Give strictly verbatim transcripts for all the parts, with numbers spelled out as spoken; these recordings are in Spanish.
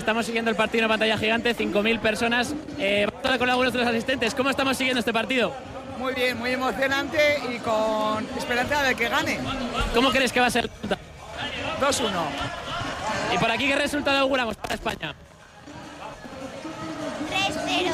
estamos siguiendo el partido en pantalla gigante, cinco mil personas. Eh, vamos a hablar con algunos de los asistentes. ¿Cómo estamos siguiendo este partido? Muy bien, muy emocionante y con esperanza de que gane. ¿Cómo crees que va a ser el resultado? dos uno. ¿Y por aquí qué resultado auguramos para España? tres cero.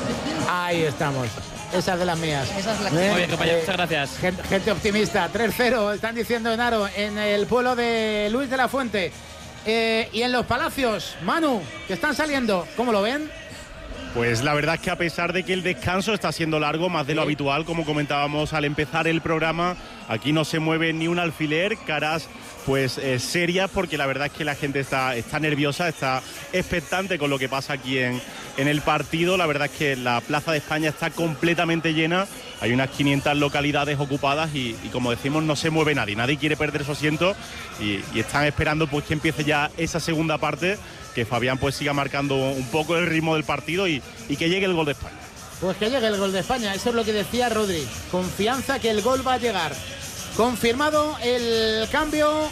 Ahí estamos. Esa es de las mías. Esa es la ¿Eh? Muy bien, compañero, muchas gracias. Gente, gente optimista. tres cero, están diciendo en Aro, en el pueblo de Luis de la Fuente. Eh, y en los Palacios, Manu, que están saliendo, ¿cómo lo ven? Pues la verdad es que a pesar de que el descanso está siendo largo, más de lo habitual, como comentábamos al empezar el programa, aquí no se mueve ni un alfiler, caras pues eh, serias, porque la verdad es que la gente está, está nerviosa, está expectante con lo que pasa aquí en, en el partido. La verdad es que la Plaza de España está completamente llena, hay unas quinientas localidades ocupadas y, y como decimos, no se mueve nadie, nadie quiere perder su asiento y, y están esperando pues que empiece ya esa segunda parte, que Fabián pues siga marcando un poco el ritmo del partido y, y que llegue el gol de España. Pues que llegue el gol de España, eso es lo que decía Rodri. Confianza que el gol va a llegar. Confirmado el cambio.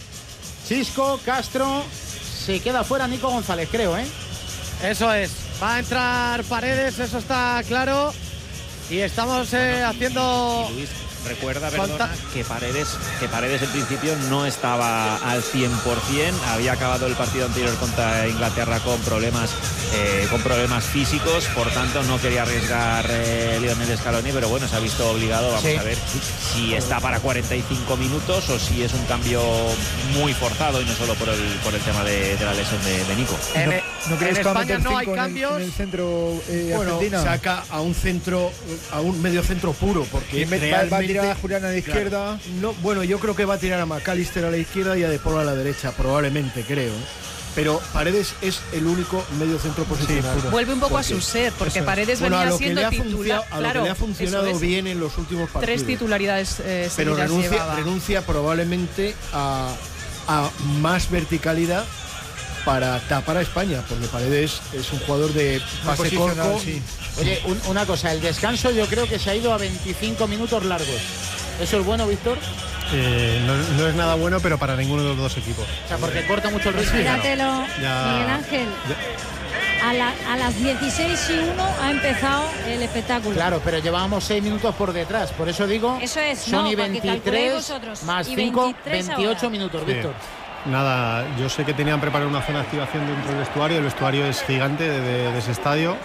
Chisco, Castro, se queda fuera Nico González, creo, ¿eh? Eso es, va a entrar Paredes, eso está claro. Y estamos eh, haciendo... Luis, recuerda, perdona, que Paredes, que Paredes en principio no estaba al cien por cien, había acabado el partido anterior contra Inglaterra con problemas eh, con problemas físicos, por tanto no quería arriesgar eh, Lionel Scaloni, pero bueno, se ha visto obligado. Vamos sí. a ver si está para cuarenta y cinco minutos o si es un cambio muy forzado y no solo por el por el tema de, de la lesión de, de Nico. En, ¿No, no crees en que España no hay en cambios. El, en el centro eh, bueno, Argentina saca a un centro, a un medio centro puro, porque y realmente va a tirar a Julián a la izquierda. Claro, no, bueno, yo creo que va a tirar a McAllister a la izquierda y a De Paul a la derecha, probablemente, creo. Pero Paredes es el único medio centro posicional. Sí, vuelve un poco porque, a su ser, porque Paredes bueno, venía a lo que siendo le ha titular. A claro, lo que le ha funcionado es. bien en los últimos partidos. Tres titularidades eh, Pero renuncia, llevaba. renuncia probablemente a, a más verticalidad para tapar a España, porque Paredes es un jugador de pase corto. Sí. Oye, un, una cosa, el descanso yo creo que se ha ido a veinticinco minutos largos. ¿Eso es bueno, Víctor? Eh, no, no es nada bueno, pero para ninguno de los dos equipos. O sea, porque corta mucho el ritmo. Míratelo, ya, Miguel Ángel. Ya. A, la, a las dieciséis y uno ha empezado el espectáculo. Claro, pero llevábamos seis minutos por detrás. Por eso digo, eso es, son no, y veintitrés más cinco, veintiocho ahora. minutos, sí. Víctor. Nada, yo sé que tenían preparado una zona de activación dentro del vestuario. El vestuario es gigante de, de, de ese estadio.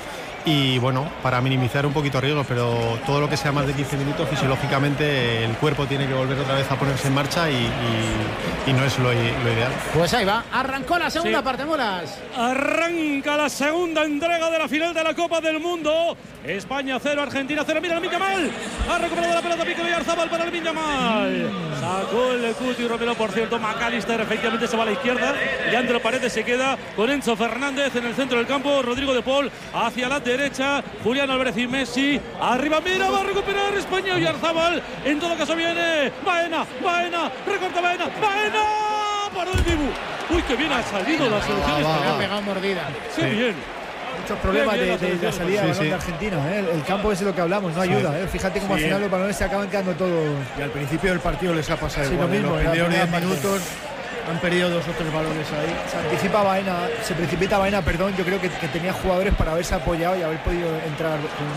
Y bueno, para minimizar un poquito riesgo, pero todo lo que sea más de quince minutos, fisiológicamente el cuerpo tiene que volver otra vez a ponerse en marcha y, y, y no es lo, lo ideal. Pues ahí va, arrancó la segunda sí. parte, Molas. Arranca la segunda entrega de la final de la Copa del Mundo. España cero, Argentina cero. Mira el Yamal, ha recuperado la pelota Piqué Oyarzabal para el Yamal. Sacó el Cuti Romero, por cierto. McAllister efectivamente se va a la izquierda. Leandro Paredes se queda con Enzo Fernández en el centro del campo. Rodrigo de Paul hacia la derecha, Julián Álvarez y Messi arriba, mira, va a recuperar España. Oyarzabal, en todo caso viene Baena, Baena, recorta Baena, Baena para el Dibu. Uy, que bien ha salido la selección española. Ha pegado mordida. Qué sí. bien. Muchos problemas bien, bien, de, de la salida sí, de balón sí. de Argentina, ¿eh? El campo es de lo que hablamos, no ayuda, ¿eh? Fíjate cómo sí. al final los balones se acaban quedando todos. Y al principio del partido les ha pasado sí, igual. Lo mismo, en los primeros diez minutos han perdido dos o tres balones ahí. Se anticipa Baena, se precipita Baena, perdón. Yo creo que, que tenía jugadores para haberse apoyado y haber podido entrar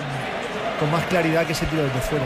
con, con más claridad que ese tiro desde fuera.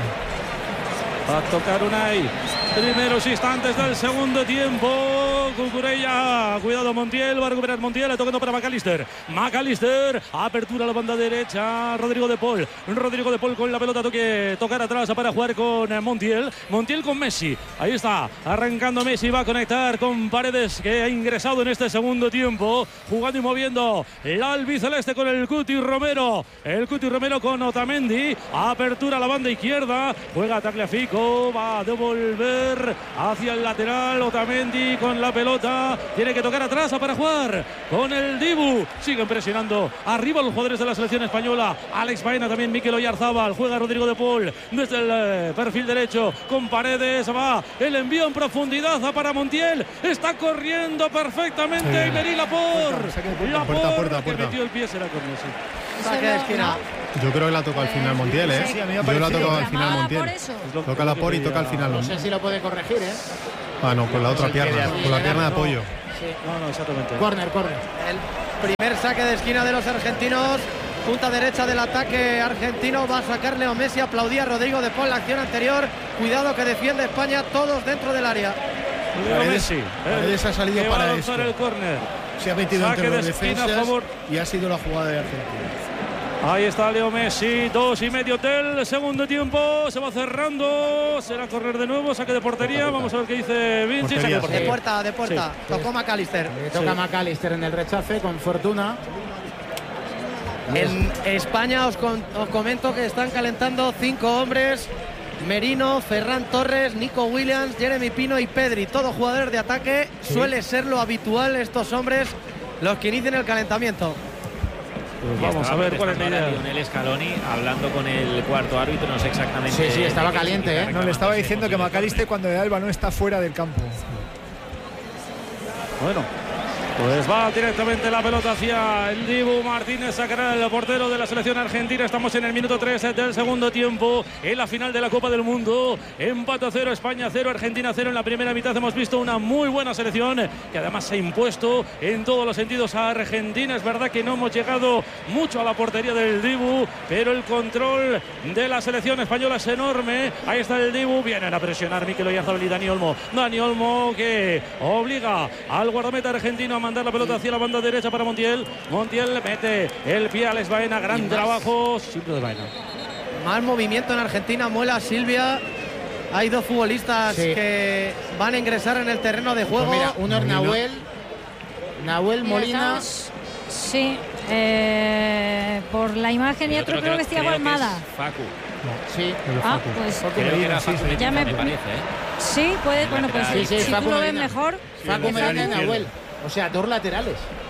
Va a tocar Unai. Primeros instantes del segundo tiempo. Cucurella, cuidado Montiel, va a recuperar Montiel, tocando para McAllister. McAllister, apertura a la banda derecha. Rodrigo de Paul. Rodrigo de Paul con la pelota, toque, tocar atrás para jugar con Montiel. Montiel con Messi. Ahí está, arrancando Messi, va a conectar con Paredes, que ha ingresado en este segundo tiempo. Jugando y moviendo la albiceleste con el Cuti Romero. El Cuti Romero con Otamendi. Apertura a la banda izquierda. Juega Tagliafico, va a devolver hacia el lateral. Otamendi con la pelota, tiene que tocar atrás para jugar con el Dibu. Siguen presionando arriba los jugadores de la selección española. Alex Baena, también Mikel Oyarzabal. Juega Rodrigo de Paul desde el eh, perfil derecho con Paredes. Va el envío en profundidad para Montiel. Está corriendo perfectamente sí. Emery Laporte. Laporte puerta, puerta, puerta. que metió el pie, será con Messi. Saque de esquina. Yo creo que la tocó al final Montiel, ¿eh? Sí, a mí me Yo la tocó al final Montiel. Toca la por y toca al final. No sé si lo puede corregir, ¿eh? Ah, no, con la otra pierna, con la pierna de apoyo. Sí. No, no, exactamente. Corner, corner. El Primer saque de esquina de los argentinos. Punta derecha del ataque argentino. Va a sacar Leo Messi. Aplaudía a Rodrigo de Paul la acción anterior. Cuidado que defiende España, todos dentro del área. Leo Messi. Paredes ha salido que para va a esto. lanzar el córner. Se ha metido Saque entre los de esquina a defensas favor. y ha sido la jugada de Argentina. Ahí está Leo Messi, dos y medio del segundo tiempo, se va cerrando, será correr de nuevo, saque de portería, vamos a ver qué dice Vinci. Saque de De portería. puerta, de puerta. Sí. Tocó McAllister. Le toca a McAllister en el rechace, con fortuna. En España os, con, os comento que están calentando cinco hombres: Merino, Ferran Torres, Nico Williams, Jeremy Pino y Pedri. Todos jugadores de ataque. Sí. Suele ser lo habitual estos hombres los que inician el calentamiento. Pues vamos a ver cuál es la idea. Lionel Scaloni hablando con el cuarto árbitro, no sé exactamente. Sí, sí, estaba de qué caliente, significa ¿eh? No, le estaba diciendo que McAllister cuando le da el balón está fuera del campo. Bueno, pues va directamente la pelota hacia el Dibu Martínez, sacará el portero de la selección argentina. Estamos en el minuto tres del segundo tiempo, en la final de la Copa del Mundo. Empate a cero, España cero, Argentina cero. En la primera mitad hemos visto una muy buena selección que además se ha impuesto en todos los sentidos a Argentina. Es verdad que no hemos llegado mucho a la portería del Dibu, pero el control de la selección española es enorme. Ahí está el Dibu, vienen a presionar Mikel Oyarzabal y Dani Olmo. Dani Olmo que obliga al guardameta argentino a mandar la pelota hacia la banda derecha para Montiel. Montiel mete el pie a Alex Baena, gran trabajo siempre de Baena. Más movimiento en Argentina, Muela, Silvia. Hay dos futbolistas Sí. que van a ingresar en el terreno de juego. Pues mira, uno es Nahuel, Nahuel Mira, Molina. estamos- Sí, eh, por la imagen y, El otro otro creo, que es Thiago creo que Almada. es Facu. Sí, Ah, pues Creo que era Facu Medina, ya me, me parece, ¿eh? sí, puede, bueno, pues Sí, sí, si Facu tú lo ves Medina. mejor. Facu Exacto. Medina y Nahuel. O sea, dos laterales.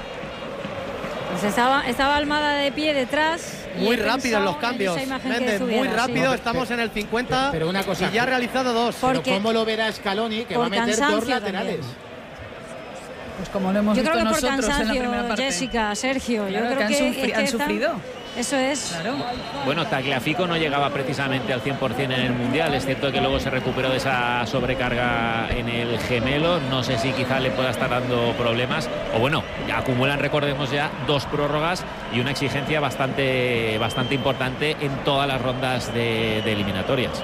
Pues estaba, estaba Almada de pie detrás. y Muy he rápido pensado en los cambios. esa imagen que Méndez, muy estuviera, rápido. sí. Estamos en el cincuenta. Pero una cosa, y ya ha realizado dos. Pero Porque- ¿cómo lo verá Scaloni que va a por meter dos cansancio laterales? también. Pues como lo hemos Yo visto creo que por nosotros en la primera cansancio, parte. Jessica, Sergio. Claro, yo creo que han que, sufri- es que han están- sufrido. Eso es. Claro. Bueno, Tagliafico no llegaba precisamente al cien por cien en el Mundial. Es cierto que luego se recuperó de esa sobrecarga en el gemelo. No sé si quizá le pueda estar dando problemas. O bueno, ya acumulan, recordemos ya, dos prórrogas y una exigencia bastante, bastante importante en todas las rondas de, de eliminatorias.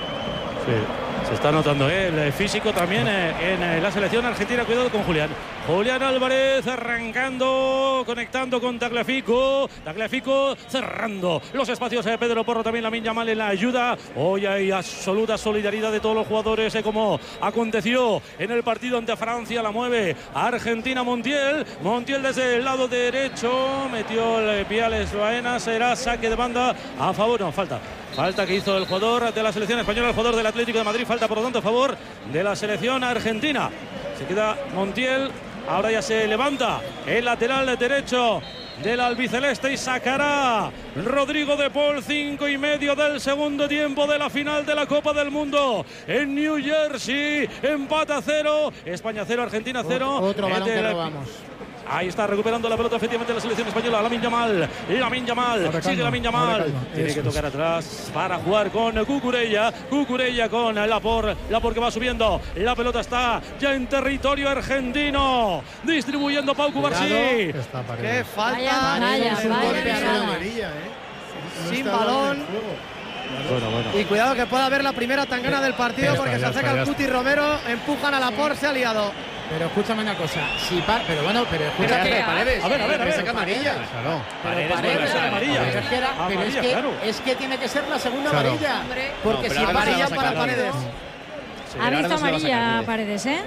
Sí, se está notando ¿eh? el físico también eh, en eh, la selección argentina. Cuidado con Julián. Julián Álvarez arrancando, conectando con Tagliafico. Tagliafico cerrando los espacios de Pedro Porro. También Lamine Yamal en la ayuda. Hoy hay absoluta solidaridad de todos los jugadores, eh, como aconteció en el partido ante Francia. La mueve Argentina. Montiel. Montiel desde el lado derecho. Metió el pie a Alex Baena. Será saque de banda a favor. No, falta. Falta que hizo el jugador de la selección española, el jugador del Atlético de Madrid. Falta, por lo tanto, a favor de la selección argentina. Se queda Montiel. Ahora ya se levanta el lateral derecho del albiceleste y sacará Rodrigo de Paul. Cinco y medio del segundo tiempo de la final de la Copa del Mundo en New Jersey. Empate a cero. España cero, Argentina cero. Otro balón Mete que el- robamos. Ahí está recuperando la pelota efectivamente la selección española. Lamine Yamal, Lamine Yamal, Ahora sigue calma, Lamine ahora Yamal. calma. Tiene Eso que tocar atrás para jugar con Cucurella. Cucurella con Lapor, Lapor que va subiendo. La pelota está ya en territorio argentino. Distribuyendo Pau Cubarsí. Está Paredes. Qué falta. Vaya, vaya, Es un vaya, golpe a vaya. Roma. Amarilla, ¿eh? No Sin está balón. en el juego. Bueno, bueno. Y cuidado que pueda haber la primera tangana del partido, Ya está, porque ya se está, acerca ya el está. Cuti Romero. Empujan a la por, se ha liado. Pero escúchame una cosa, si pa- pero bueno, pero escúchame, ¿qué? Paredes. A ver, a ver, a ver. saca amarilla. Claro. Paredes Paredes, vuelve a ser amarilla. amarilla. Pero es que, era- pero es Amarilla, que- claro. es que tiene que ser la segunda Claro. amarilla. Hombre. Porque No, pero si ahora no se Amarilla va a sacar para nadie. Paredes. Ha ahora visto no se va a sacar amarilla nadie. Paredes, ¿eh?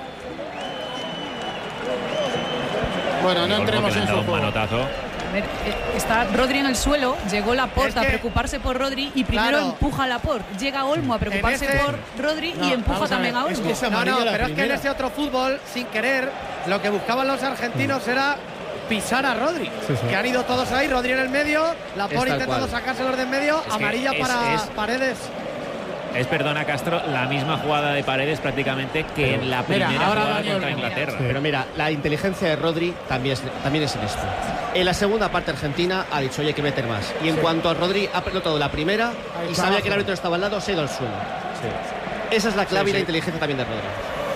Bueno, no Olmo, entremos que le en han su dado un juego. manotazo. A ver, eh, está Rodri en el suelo, llegó Laporte Es a que- preocuparse por Rodri y primero Claro. empuja a Laporte. Llega Olmo a preocuparse ese- por Rodri No, y empuja vamos a también ver, a es Olmo. que esa No, amarilla no, la pero es que en primera. ese otro fútbol, sin querer, lo que buscaban los argentinos era pisar a Rodri. Sí, sí. Que han ido todos ahí, Rodri en el medio, Laporte tal intentando cual. sacárselos de en medio, Es que amarilla es- para es- Paredes. Es, perdona Castro, la misma jugada de Paredes prácticamente que en la Mira, primera ahora jugada Dani contra Olmo. Inglaterra. Pero mira, la inteligencia de Rodri también es, también es en esto. En la segunda parte Argentina ha dicho, oye, hay que meter más. Y en cuanto a Rodri, ha pelotado la primera y sabía abajo. que el árbitro estaba al lado, se ha ido al suelo. Esa es la clave y la inteligencia también de Rodri.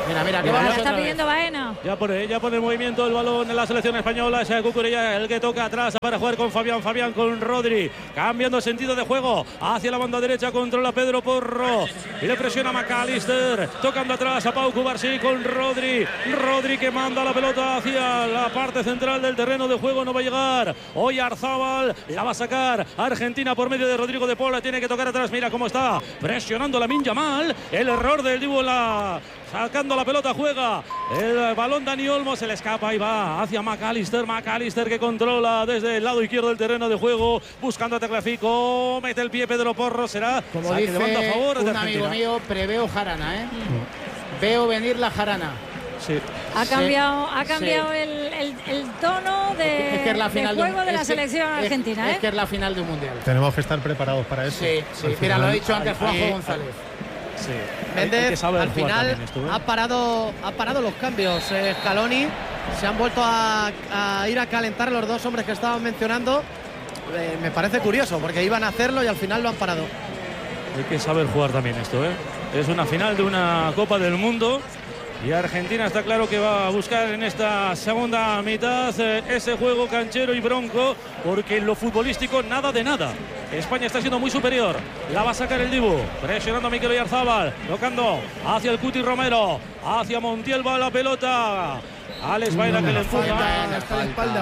Mira, mira, que Ahora vamos está otra pidiendo vez. Baena. Ya pone, ya pone el movimiento del balón en la selección española. Es Cucurella el que toca atrás para jugar con Fabián. Fabián con Rodri. Cambiando sentido de juego hacia la banda derecha. Controla Pedro Porro. Y le presiona McAllister. Tocando atrás a Pau Cubarsí con Rodri. Rodri que manda la pelota hacia la parte central del terreno de juego. No va a llegar. Oyarzábal la va a sacar Argentina por medio de Rodrigo de Paul. Tiene que tocar atrás. Mira cómo está presionando Lamine Yamal. El error del Dibu la... Sacando la pelota juega el balón Dani Olmo, se le escapa y va hacia McAllister. McAllister que controla desde el lado izquierdo del terreno de juego, buscando a Tagliafico, mete el pie Pedro Porro, será como saque dice de banda a favor un de amigo Argentina. mío, preveo jarana, ¿eh? Mm. Veo venir la jarana. Sí. Ha cambiado, ha cambiado sí. el, el, el tono de, es que es la final de juego de, de la es selección que, argentina. Es, ¿eh? es que es la final de un mundial. Tenemos que estar preparados para eso. Sí, sí. Mira, lo ha dicho antes Juanjo González. Sí. Méndez al final esto, ¿eh? ha parado ha parado los cambios. eh, Scaloni se han vuelto a, a ir a calentar los dos hombres que estaban mencionando. Eh, me parece curioso porque iban a hacerlo y al final lo han parado. Hay que saber jugar también esto, ¿eh? Es una final de una Copa del Mundo y Argentina está claro que va a buscar en esta segunda mitad eh, ese juego canchero y bronco, porque en lo futbolístico nada de nada. España está siendo muy superior. La va a sacar el Dibu, presionando a Mikel Oyarzábal, tocando hacia el Cuti Romero, hacia Montiel va la pelota. Alex Baena que le empuja. Hasta la espalda.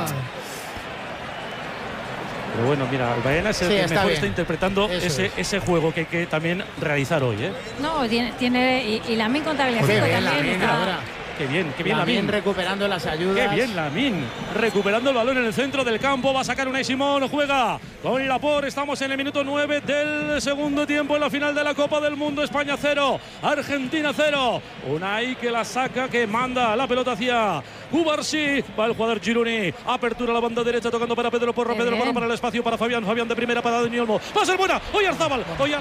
Pero bueno, mira, Baena es el Sí, que está mejor bien. está interpretando Eso ese, es. ese juego que hay que también realizar hoy, ¿eh? No, tiene, tiene y, y Lamine con Tagliafico Qué bien, también. Lamine está- ahora. Qué bien, qué bien Lamine Lamine. recuperando las ayudas. Qué bien Lamine, recuperando el balón en el centro del campo, va a sacar Unai Simón, juega con Laporte, estamos en el minuto nueve del segundo tiempo en la final de la Copa del Mundo. España cero, Argentina cero. Unai que la saca, que manda la pelota hacia Cubarsí, va el jugador Gironi, apertura a la banda derecha tocando para Pedro Porro, Qué Pedro bien. Porro para el espacio para Fabián, Fabián de primera para Dani Olmo, va a ser buena, Oyarzábal,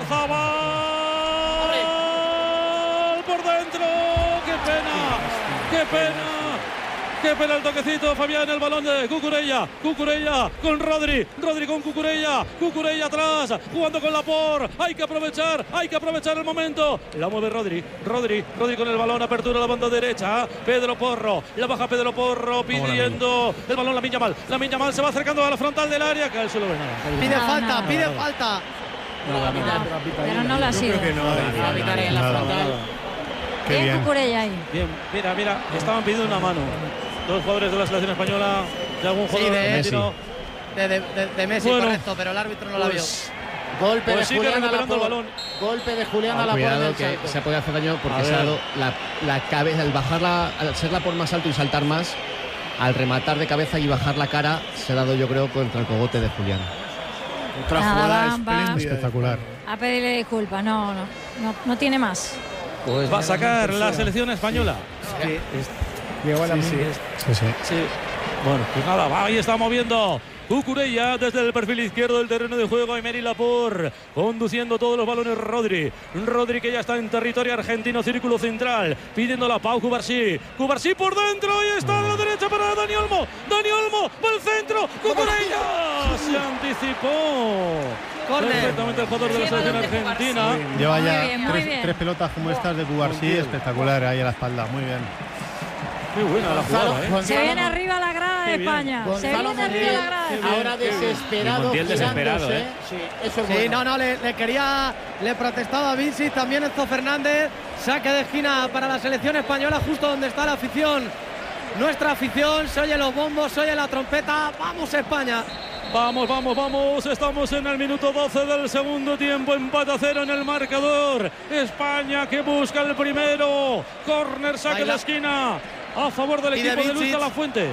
Oyarzábal por dentro, qué pena. ¡Qué pena! ¡Qué pena el toquecito! Fabián, el balón de Cucurella. Cucurella con Rodri. Rodri con Cucurella. Cucurella atrás, jugando con Laporte. Hay que aprovechar, hay que aprovechar el momento. La mueve Rodri. Rodri, Rodri con el balón. Apertura a la banda derecha. Pedro Porro. La baja Pedro Porro pidiendo el balón. Lamine Yamal. Lamine Yamal se va acercando a la frontal del área. Que al suelo ven nada. Pide No, falta, no. pide falta. No va a pitar. Pero no lo ha sido. Va a pitar en la Nada, frontal. Qué Bien bien. Cucurella ahí. Bien, mira, mira. Estaban pidiendo una mano. Dos jugadores de la selección española. De algún Sí, jugador de argentino. De, de, de- de Messi, Bueno, correcto, pero el árbitro no la vio. Pues, Golpe Pues de sigue Julián recuperando el Alaporte. balón. Golpe de Julián Ah, Alaporte cuidado del que salto. se puede hacer daño porque A se ha ver. dado la, la cabeza, al bajarla, al serla por más alto y saltar más, al rematar de cabeza y bajar la cara, se ha dado yo creo contra el cogote de Julián. Otra Nada, jugada va- va. espléndida. Espectacular. A pedirle disculpas. No, no, no, no tiene más. Pues va a sacar la selección española. Sí. Es- Llegó a la sí, mina. sí, es- Sí, sí. sí. Bueno, pues nada, va, ahí está moviendo Cucurella desde el perfil izquierdo del terreno de juego. Emery Laporte conduciendo todos los balones. Rodri. Rodri que ya está en territorio argentino, círculo central, pidiendo la Pau Cubarsí. Cubarsí por dentro y está a la derecha para Dani Olmo. Dani Olmo va al centro. Cucurella se anticipó. Córner. Perfectamente el jugador de la Sí, selección balón de argentina. Cubarsí. Lleva Muy ya bien, muy tres, bien. tres pelotas como estas de Cubarsí, espectacular ahí a la espalda. Muy bien. Muy buena la Gonzalo, jugada, ¿eh? Se Gonzalo, viene arriba la grada de Qué bien. España. Se Gonzalo viene arriba la Montiel, grada de Qué bien, España. ahora qué bien. desesperado. Y Montiel desesperado, girándose. ¿eh? Sí, eso es Sí, bueno. no, no, le, le quería, le protestaba a Vinci, también Enzo Fernández. Saque de esquina para la selección española, justo donde está la afición. Nuestra afición, se oye los bombos, se oye la trompeta. ¡Vamos España! Vamos, vamos, vamos. Estamos en el minuto doce del segundo tiempo. Empate a cero en el marcador. España que busca el primero. Córner, saque Baila. de esquina. A favor del Y de equipo de Luis Vincic. de la Fuente.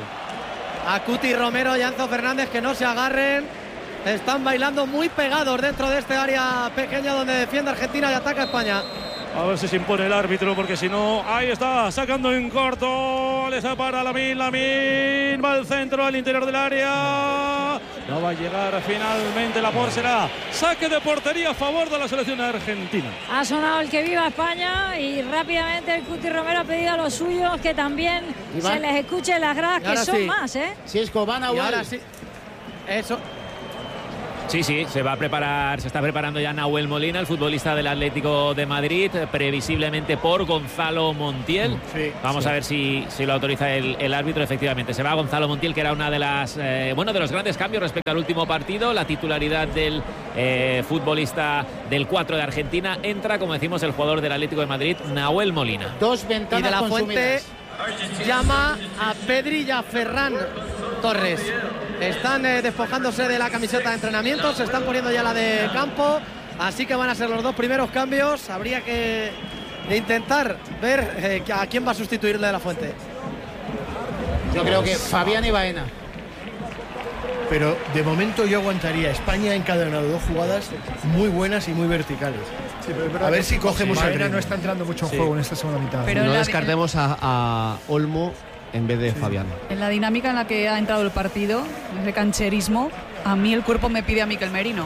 A Cuti Romero y a Enzo Fernández que no se agarren. Están bailando muy pegados dentro de este área pequeña donde defiende Argentina y ataca España. A ver si se impone el árbitro, porque si no, ahí está, sacando en corto. Le separa Lamine, Lamine. Va al centro, al interior del área. No va a llegar finalmente. Laporte será saque de portería a favor de la selección argentina. Ha sonado el que viva España y rápidamente el Cuti Romero ha pedido a los suyos que también Iván. se les escuche en las gradas, Y que ahora son sí. más, ¿eh? Cisco, van a Y ahora Well. sí. Eso. Sí, sí, se va a preparar, se está preparando ya Nahuel Molina, el futbolista del Atlético de Madrid, previsiblemente por Gonzalo Montiel. Sí, Vamos sí. a ver si, si lo autoriza el, el árbitro. Efectivamente, se va Gonzalo Montiel, que era una de las eh, bueno de los grandes cambios respecto al último partido. La titularidad del eh, futbolista del cuatro de Argentina. Entra, como decimos, el jugador del Atlético de Madrid, Nahuel Molina. Dos ventanas y de la consumidas. Fuente llama a Pedri y a Ferran Torres. Están eh, despojándose de la camiseta de entrenamiento, se están poniendo ya la de campo, así que van a ser los dos primeros cambios. Habría que intentar ver eh, a quién va a sustituirle de la Fuente. Yo creo que Fabián y Baena. Pero de momento yo aguantaría. España ha encadenado dos jugadas muy buenas y muy verticales. Sí, pero a ver si cogemos sí, el ritmo. no está entrando mucho en sí. juego en esta segunda mitad. Pero no descartemos a, a Olmo en vez de sí. Fabián. En la dinámica en la que ha entrado el partido, ese cancherismo, a mí el cuerpo me pide a Mikel Merino.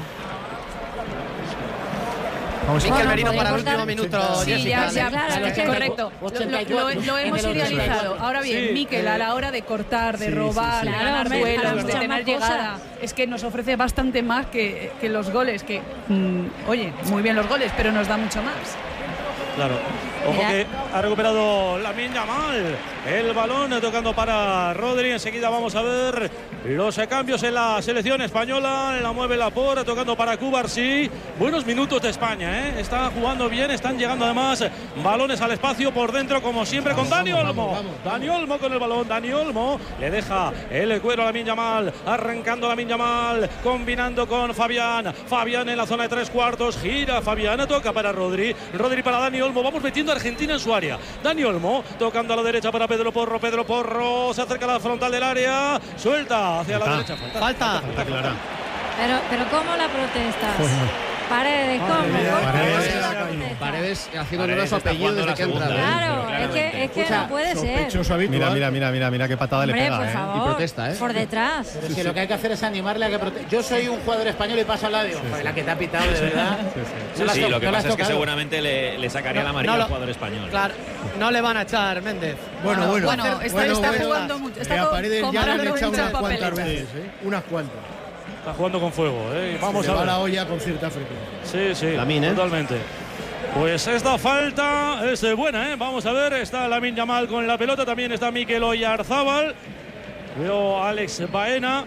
Vamos Mikel bueno, Merino para el último minuto. Sí, ya, ya, claro, es correcto. Lo, lo, lo hemos idealizado. Ahora bien, sí, Mikel, a la hora de cortar, de sí, robar, sí, sí. de ganar duelos, de tener llegada, es que nos ofrece bastante más que, que los goles. Que, mmm, oye, muy bien los goles, pero nos da mucho más. Claro. Ojo Mira. que ha recuperado Lamine Yamal el balón, tocando para Rodri. Enseguida vamos a ver los cambios en la selección española. La mueve Laporte, tocando para Cubarsí. Buenos minutos de España, ¿eh? Está jugando bien, están llegando además balones al espacio por dentro, como siempre, vamos, con Dani vamos, Olmo. Vamos, vamos. Dani Olmo con el balón. Dani Olmo le deja el cuero a Lamine Yamal, arrancando Lamine Yamal, combinando con Fabián. Fabián en la zona de tres cuartos, gira Fabián, toca para Rodri. Rodri para Dani Olmo. Vamos metiendo a Argentina en su área. Dani Olmo tocando a la derecha para Pedro Porro. Pedro Porro se acerca a la frontal del área, suelta hacia falta. la derecha. Falta. Falta. Falta clara. Pero, pero ¿cómo la protestas? Pues no. Paredes, ¿cómo? Paredes, Paredes haciendo nuestro su apellido desde que entra. Claro, es que, es que Escucha, no puede ser. Mira, mira, mira, mira, mira qué patada Hombre, le pega, por ¿eh? favor, y protesta, ¿eh? Por detrás. Pero es que lo que hay que hacer es animarle a que proteste. Yo soy un jugador español y paso al lado. Sí, sí. La que te ha pitado, de verdad. Sí, sí. No sí, sí lo que no pasa es que seguramente le, le sacaría no, la amarilla no, al jugador español. Claro, no le van a echar, Méndez. Bueno, bueno. Bueno, está, bueno, está bueno, jugando mucho. Está a Paredes ya le han echado unas cuantas veces, ¿eh? Unas cuantas. Está jugando con fuego, ¿eh? Vamos se a ver. va la olla con cierta frecuencia. Sí, sí, Lamine, totalmente. ¿eh? Pues esta falta es buena, ¿eh? Vamos a ver, está Lamine Yamal con la pelota, también está Mikel Oyarzábal. Veo a Alex Baena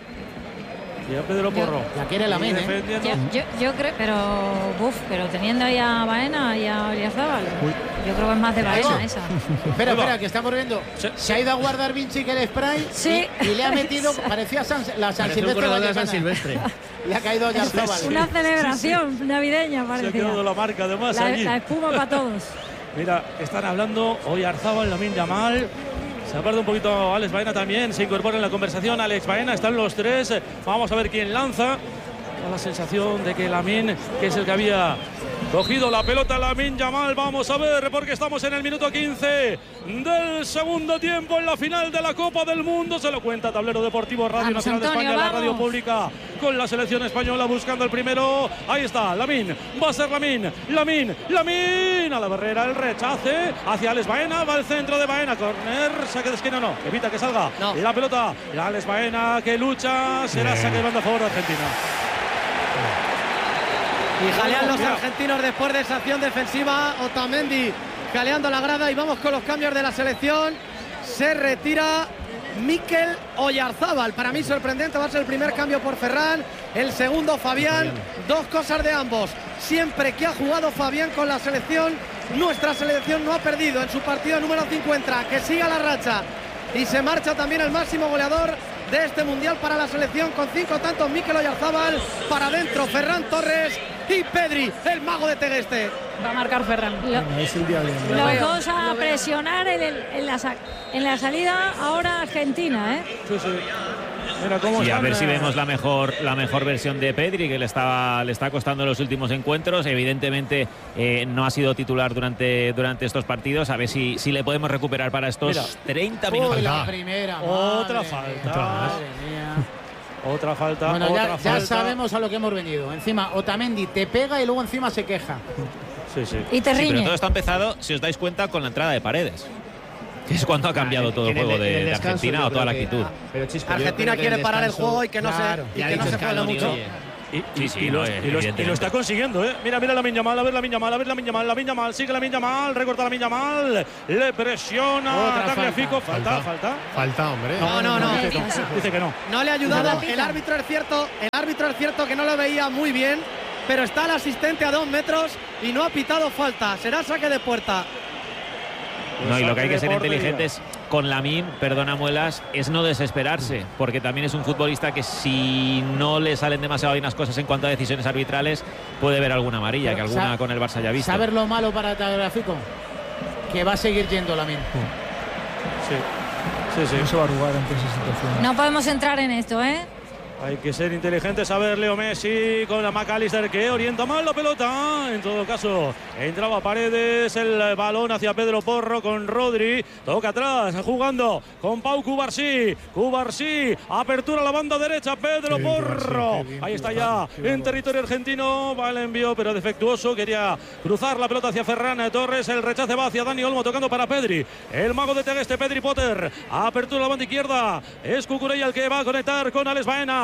y a Pedro Porro. La quiere Lamine, ¿eh? Yo, yo, yo creo, pero buf, pero teniendo ahí a Baena y a Oyarzábal, yo creo que es más de Baena esa. Espera, espera, que estamos viendo. Se, se ha ido a guardar Vinci que el spray sí. y, y le ha metido, parecía San, la San Silvestre. De San Silvestre. Le ha caído a Oyarzábal. Sí, sí. Una celebración sí, sí. navideña, parecía. Se ha quedado la marca además la, allí. La espuma para todos. Mira, están hablando Oyarzábal, Lamine Yamal. Se aparta un poquito Alex Baena también, se incorpora en la conversación Alex Baena, están los tres. Vamos a ver quién lanza. Da la sensación de que Lamine, que es el que había cogido la pelota, Lamine Yamal. Vamos a ver, porque estamos en el minuto quince del segundo tiempo en la final de la Copa del Mundo. Se lo cuenta Tablero Deportivo, Radio vamos, Nacional Antonio, de España, vamos. la radio pública con la selección española buscando el primero. Ahí está, Lamine, va a ser Lamine, Lamine, Lamine a la barrera, el rechace hacia Alex Baena, va al centro de Baena, corner, saque de esquina, no, evita que salga no. la pelota, la Alex Baena que lucha, será saque de banda a favor de Argentina. Y jalean los argentinos después de esa acción defensiva. Otamendi jaleando la grada y vamos con los cambios de la selección. Se retira Mikel Oyarzábal. Para mí sorprendente, va a ser el primer cambio por Ferran, el segundo Fabián. Dos cosas de ambos. Siempre que ha jugado Fabián con la selección, nuestra selección no ha perdido en su partido número cincuenta. Que siga la racha. Y se marcha también el máximo goleador de este mundial para la selección con cinco tantos. Mikel Oyarzábal, para adentro Ferran Torres y Pedri, el mago de Tegueste. Va a marcar Ferran. Lo, los dos a presionar en, el, en, la, en la salida ahora Argentina, ¿eh? Sí, sí. Mira cómo sí, a ver eh... si vemos la mejor la mejor versión de Pedri, que le estaba le está costando los últimos encuentros. Evidentemente eh, no ha sido titular durante, durante estos partidos. A ver si, si le podemos recuperar para estos Mira. treinta minutos. Uy, la primera, otra madre falta. Madre mía. Otra falta, bueno, otra ya, falta. Ya sabemos a lo que hemos venido. Encima, Otamendi te pega y luego encima se queja. Sí, sí. Y te riñe. Sí, pero todo está empezado, si os dais cuenta, con la entrada de Paredes. Que es cuando ha cambiado ah, todo el juego de, de Argentina o toda la actitud. Que, pero Chisco, Argentina quiere descanso, parar el juego y que no claro, se, y que no se juegue mucho. Oye, Y, y, Sí, sí, y, no, lo, y, lo, y lo está consiguiendo, ¿eh? Mira, mira la Lamine Yamal, a ver la Lamine Yamal, a ver la Lamine Yamal, la Lamine Yamal, sigue la Lamine Yamal, recorta la Lamine Yamal, le presiona, Tagliafico, falta, falta, falta. Falta, hombre. No, no, no. Dice, no, dice que no. No le ha ayudado. El árbitro es cierto, el árbitro es cierto que no lo veía muy bien, pero está el asistente a dos metros y no ha pitado falta. Será saque de puerta. No, y lo que hay que ser inteligentes con Lamine, perdona Muelas, es no desesperarse, porque también es un futbolista que si no le salen demasiado bien las cosas en cuanto a decisiones arbitrales, puede ver alguna amarilla, que alguna con el Barça ya visto. ¿Sabes lo malo para Tagliafico? Que va a seguir yendo Lamine. Sí, sí, sí. No se va a arrugar ante esa situación. No podemos entrar en esto, ¿eh? Hay que ser inteligentes. A ver, Leo Messi con la McAllister que orienta mal la pelota. En todo caso, entraba Paredes, el balón hacia Pedro Porro con Rodri. Toca atrás, jugando con Pau Cubarsí. Cubarsí, apertura a la banda derecha, Pedro Qué Porro. bien, qué bien, Ahí está qué ya bien, en territorio argentino. Va el envío, pero defectuoso. Quería cruzar la pelota hacia Ferran Torres. El rechace va hacia Dani Olmo, tocando para Pedri. El mago de Tegueste, Pedri Potter. Apertura a la banda izquierda. Es Cucurella el que va a conectar con Alex Baena.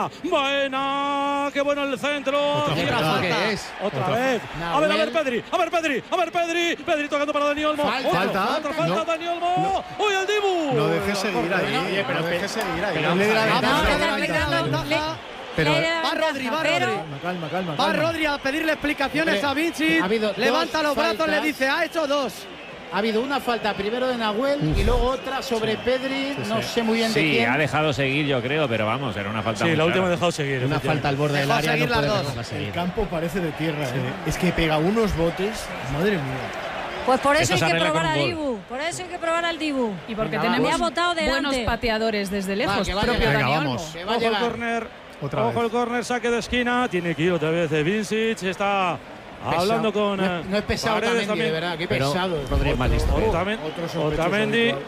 Baena, qué bueno el centro. Otra falta. ¿Qué es? Otra, Otra vez. A ver, a ver, Pedri, a ver, Pedri, a ver, Pedri. Pedri tocando para Dani Olmo. Falta. Otro, Falta. Otra falta, No. Dani Olmo. Uy, el Dibu. No dejes seguir ahí. Oye, pero no dejes seguir ahí. pero Le da la Vamos, ventaja. que le da la ventaja. Pero Va Rodri, va Rodri. Calma, calma, calma. Va calma. Rodri a pedirle explicaciones Hombre, a Vinci. ha habido Levanta dos los brazos, faltas. le dice, ha hecho dos. Ha habido una falta primero de Nahuel y luego otra sobre Pedri, no sé muy bien de Sí, quién. ha dejado seguir, yo creo, pero vamos, era una falta Sí, muy la última ha clara. dejado seguir. Una falta al borde del Dejó área, no seguir las puede dos. dejarla El seguir. campo parece de tierra, ¿eh? Es que pega unos botes. Madre mía. Pues por eso Eso hay se que arregla probar con al un gol. Dibu. Por eso hay que probar al Dibu. Y porque Venga, tenemos me ha botado delante. buenos pateadores desde lejos. que va a propio llegar. Dani Venga, Olmo. vamos. Que va a Ojo el llegar. córner. Otra Ojo vez. el córner, saque de esquina. Tiene que ir otra vez de Vincic. Está Pesado. hablando con. No, eh, no es pesado Paredes también, de verdad, qué Pero pesado. Rodri es más listo. Otamen- Otro sospechoso Otamendi. habitual.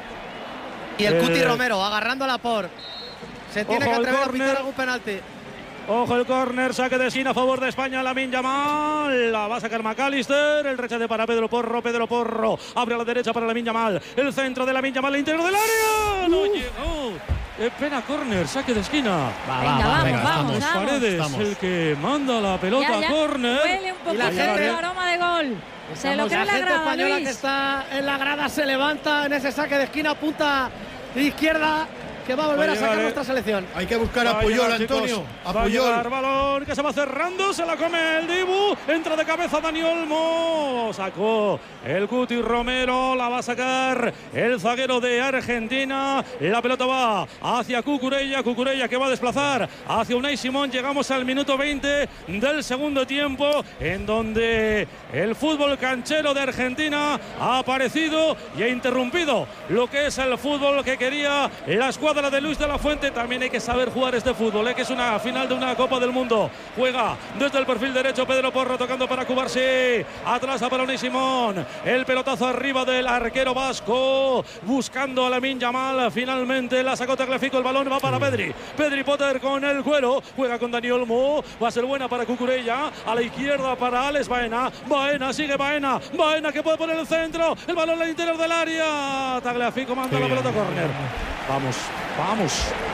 Y el Eh, Cuti Romero agarrando la por. Se tiene ojo que al atrever a córner. pitar algún penalti. Ojo el córner, saque de esquina a favor de España, Lamine Yamal, la va a sacar McAllister, el rechace para Pedro Porro, Pedro Porro, abre a la derecha para Lamine Yamal, el centro de Lamine Yamal, el interior del área, no llegó, es pena córner, saque de esquina. Venga, vamos, venga, vamos, estamos. vamos. Paredes, estamos. el que manda la pelota Ya, a ya. córner. Huele un poquito la gente- el aroma de gol. Se lo cree La la gente grada, española Luis. que está en la grada se levanta en ese saque de esquina, punta izquierda, que va a volver Va a a sacar llegar, eh. nuestra selección. Hay que buscar a Va a Puyol, llegar, chicos. Antonio. A Va a llegar Puyol. balón que se va cerrando, se la come el Dibu, entra de cabeza Dani Olmo, sacó el Cuti Romero, la va a sacar el zaguero de Argentina, la pelota va hacia Cucurella, Cucurella que va a desplazar hacia Unai Simón, llegamos al minuto veinte del segundo tiempo, en donde el fútbol canchero de Argentina ha aparecido y ha interrumpido lo que es el fútbol que quería la escuadra de Luis de la Fuente. También hay que saber jugar este fútbol, ¿eh? Que es una final de una Copa del Mundo. Juega desde el perfil derecho Pedro Porro, tocando para Cubarsí, atrás a Unai Simón, el pelotazo arriba del arquero vasco, buscando a Lamine Yamal, finalmente la sacó Tagliafico, el balón va para Pedri, Pedri Potter con el cuero, juega con Dani Olmo, va a ser buena para Cucurella, a la izquierda para Alex Baena, Baena, sigue Baena, Baena que puede poner el centro, el balón al interior del área, Tagliafico manda la pelota a córner. Vamos, vamos,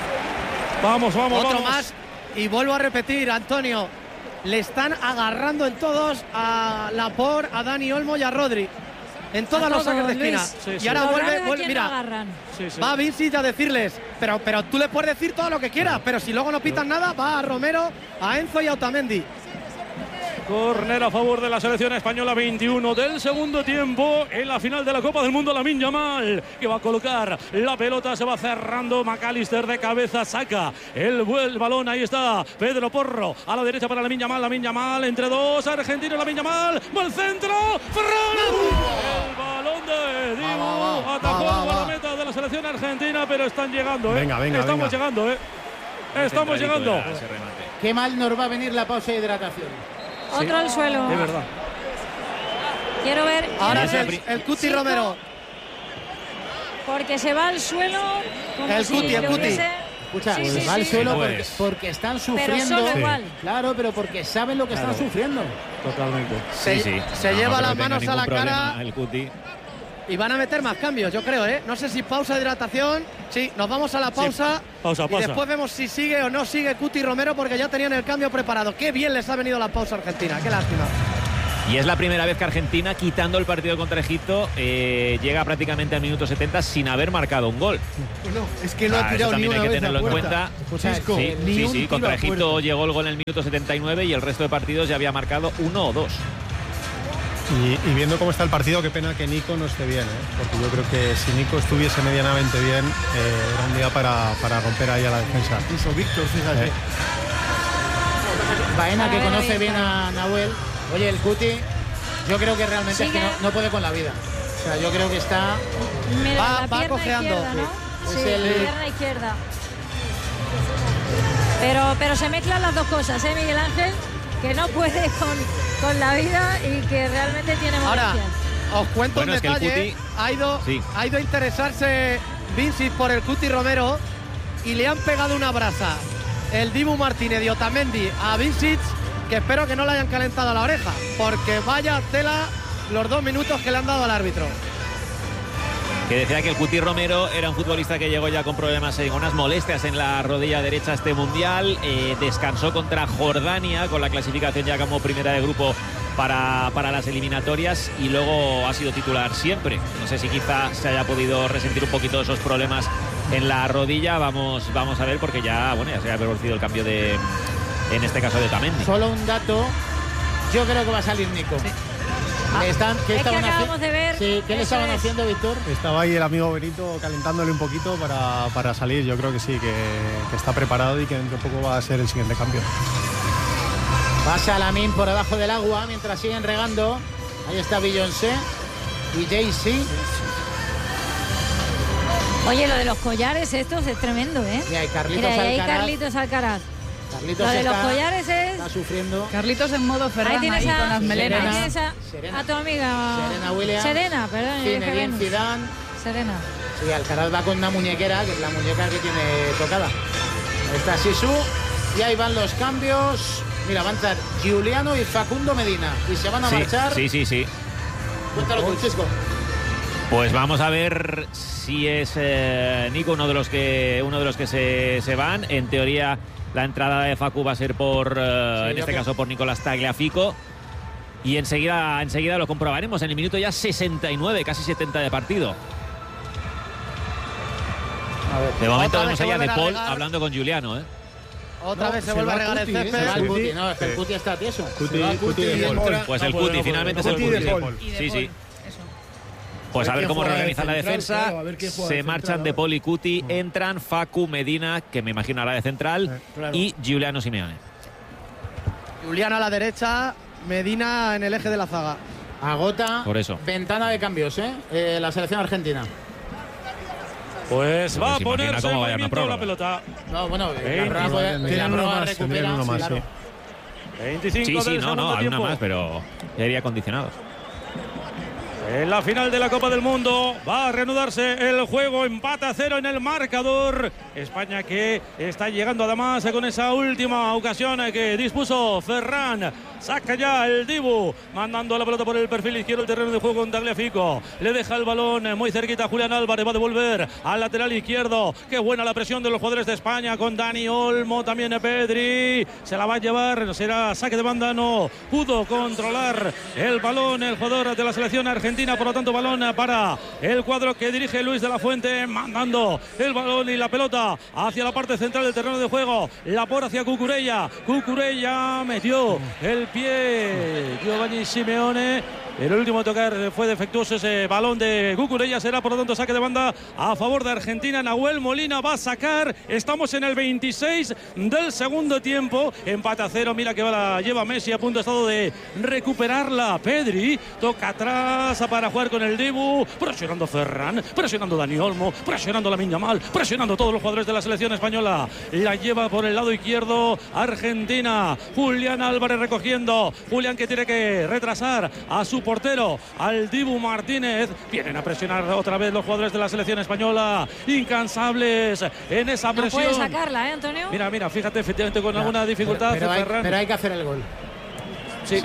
vamos, vamos, Otro vamos. más. Y vuelvo a repetir, Antonio, le están agarrando en todos a Laporte, a Dani Olmo y a Rodri. En todos A los todos, saques de esquina. Luis. Sí, sí. Y ahora Lo vuelve, raro de vuelve- quién lo mira, agarran. Sí, sí. va Vincic a decirles, pero, pero tú le puedes decir todo lo que quieras, pero si luego no pitan nada, va a Romero, a Enzo y a Otamendi. Córner a favor de la selección española, veintiuno del segundo tiempo en la final de la Copa del Mundo. Lamine Yamal que va a colocar la pelota, se va cerrando, McAllister de cabeza saca el, el balón, ahí está Pedro Porro a la derecha para Lamine Yamal, Lamine Yamal entre dos argentinos, Lamine Yamal va al centro, Ferran, el balón de Dibu, Va, va, va, atacó va, va, a la va. meta de la selección argentina, pero están llegando, ¿eh? Venga, venga, estamos venga. llegando, ¿eh? Estamos Centradito llegando. era ese remate. Qué mal nos va a venir la pausa de hidratación. Otro al suelo. De verdad. Quiero ver. Ahora quiero es ver el, el Cuti Chico, Romero. Porque se va al suelo. Como El si Cuti, el le Cuti. hubiese- Escucha, Sí, se sí, va al sí. suelo Sí, porque, pues. porque están Pero sufriendo. solo igual. Claro, pero porque saben lo que están sufriendo. Totalmente. Se, Sí, sí. se No, lleva no creo las que tenga manos a la ningún problema cara. el Cuti. Y van a meter más cambios, yo creo, ¿eh? No sé si pausa de hidratación. Sí, nos vamos a la pausa. Sí, pausa, pausa. Y después vemos si sigue o no sigue Cuti Romero, porque ya tenían el cambio preparado. Qué bien les ha venido la pausa a Argentina, qué lástima. Y es la primera vez que Argentina, quitando el partido contra Egipto, eh, llega prácticamente al minuto setenta sin haber marcado un gol. Bueno, es que no ah, ha tirado eso ni también una hay que vez tenerlo a en puerta. cuenta. Cisco, sí, ni sí, un sí, tiro contra a Egipto puerta. llegó el gol en el minuto setenta y nueve y el resto de partidos ya había marcado uno o dos. Y, y viendo cómo está el partido, qué pena que Nico no esté bien, ¿eh? Porque yo creo que si Nico estuviese medianamente bien, eh, era un día para, para romper ahí a la defensa. Incluso Víctor, fíjate. Eh. Baena, que conoce bien a Nahuel. Oye, el Cuti, yo creo que realmente es que no, no puede con la vida. O sea, yo creo que está... Mira, va, la va pierna cojeando. izquierda, ¿no? Sí. Sí, Es el- la pierna izquierda. Pero, pero se mezclan las dos cosas, ¿eh, Miguel Ángel? Que no puede con, con la vida y que realmente tiene Ahora, molestias. os cuento Bueno, un es que el detalle. Cuti- Ha ido, Sí. ha ido a interesarse Vincic por el Cuti Romero y le han pegado una brasa el Dibu Martínez y Otamendi a Vincic, que espero que no le hayan calentado la oreja, porque vaya tela los dos minutos que le han dado al árbitro. Que decía que el Cuti Romero era un futbolista que llegó ya con problemas, eh, con unas molestias en la rodilla derecha a este mundial. Eh, descansó contra Jordania con la clasificación ya como primera de grupo para, para las eliminatorias y luego ha sido titular siempre. No sé si quizá se haya podido resentir un poquito de esos problemas en la rodilla. Vamos, vamos a ver, porque ya, bueno, ya se ha producido el cambio de, en este caso, de Otamendi. Solo un dato, yo creo que va a salir Nico. Sí. Le están, ¿qué Es que estaban acabamos haci- de ver. Sí, ¿qué le eso estaban es. haciendo, Víctor? Estaba ahí el amigo Benito calentándole un poquito para, para salir. Yo creo que sí, que, que está preparado y que dentro de poco va a ser el siguiente cambio. Pasa Lamin por debajo del agua mientras siguen regando. Ahí está Beyoncé y Jay-Z. Oye, lo de los collares estos es tremendo, ¿eh? Y hay Carlitos Mira, y ahí Alcaraz. Carlitos Alcaraz. Carlitos Lo de está, los collares es... está sufriendo. Carlitos en modo Ferran Ahí ahí, tienes con a, las melenas. ahí tienes a, Serena. a tu amiga Serena Williams. Serena, perdón, yo dije Zinedine Venus. Zidane. Serena. Sí, Alcaraz va con una muñequera, que es la muñeca que tiene tocada. Ahí está Sisu. Y ahí van los cambios. Mira, van a entrar Giuliano y Facundo Medina. Y se van a Sí, marchar. sí, sí, sí. Cuéntalo tú, Chisco. Pues vamos a ver si es eh, Nico uno de los que uno de los que se, se van. En teoría la entrada de Facu va a ser por, eh, Sí, en yo este creo. caso, por Nicolás Tagliafico. Y enseguida, enseguida lo comprobaremos. En el minuto ya sesenta y nueve, casi setenta de partido. De momento Otra vemos vez se allá de vuelven a Paul regar. hablando con Giuliano, ¿eh? Otra No, vez se, se vuelve a va regar el Cuti, ¿eh? césped. Se va el Sí, Cuti, sí. no, es que el De Cuti Paul. está tieso. Cuti, Se va Cuti Cuti de y Paul. entra- Pues no el puede, Cuti, no finalmente es puede, el Cuti de Cuti. Paul. Y de Sí, Paul, sí. eso. Pues A a ver ver quién cómo juega de reorganiza la central, defensa. claro, a ver quién juega Se de marchan central, De ¿no? Paul y Cuti. Entran Facu, Medina, que me imagino hará de central, claro. y Giuliano Simeone. Juliano a la derecha, Medina en el eje de la zaga. Agota. Por eso. Ventana de cambios, ¿eh? Eh, la selección argentina. Pues va a Pues imagina ponerse en cómo vaya una movimiento la prórroga. pelota. No, bueno, Veinte. la prórroga, la Tienen uno prórroga más, recupera. tendrían uno sí, más, claro. sí. veinticinco Sí, sí, del no, no, segundo hay una tiempo. más, pero ya iría condicionados. En la final de la Copa del Mundo va a reanudarse el juego, empate a cero en el marcador. España que está llegando además con esa última ocasión que dispuso Ferran. Saca ya el Dibu, mandando la pelota por el perfil izquierdo del terreno de juego con Tagliafico. Le deja el balón muy cerquita a Julián Álvarez, va a devolver al lateral izquierdo. Qué buena la presión de los jugadores de España con Dani Olmo, también Pedri. Se la va a llevar, será saque de banda, no pudo controlar el balón el jugador de la selección argentina, por lo tanto balón para el cuadro que dirige Luis de la Fuente, mandando el balón y la pelota hacia la parte central del terreno de juego. La por hacia Cucurella, Cucurella metió el pie Giovanni Simeone. El último tocar fue defectuoso ese balón de Cucurella. Será por lo tanto saque de banda a favor de Argentina. Nahuel Molina va a sacar. Estamos en el veintiséis del segundo tiempo. Empate a cero. Mira que va la lleva Messi a punto estado de recuperarla. Pedri toca atrás para jugar con el Dibu. Presionando Ferran, presionando Dani Olmo, presionando Lamine Yamal, presionando todos los jugadores de la selección española. La lleva por el lado izquierdo Argentina. Julián Álvarez recogiendo. Julián que tiene que retrasar a su portero, al Dibu Martínez. Vienen a presionar otra vez los jugadores de la selección española, incansables en esa No presión. puede sacarla, ¿eh, Antonio? Mira, mira, fíjate, efectivamente con alguna dificultad Pero hay, Ferran. pero hay que hacer el gol. Sí. Sí.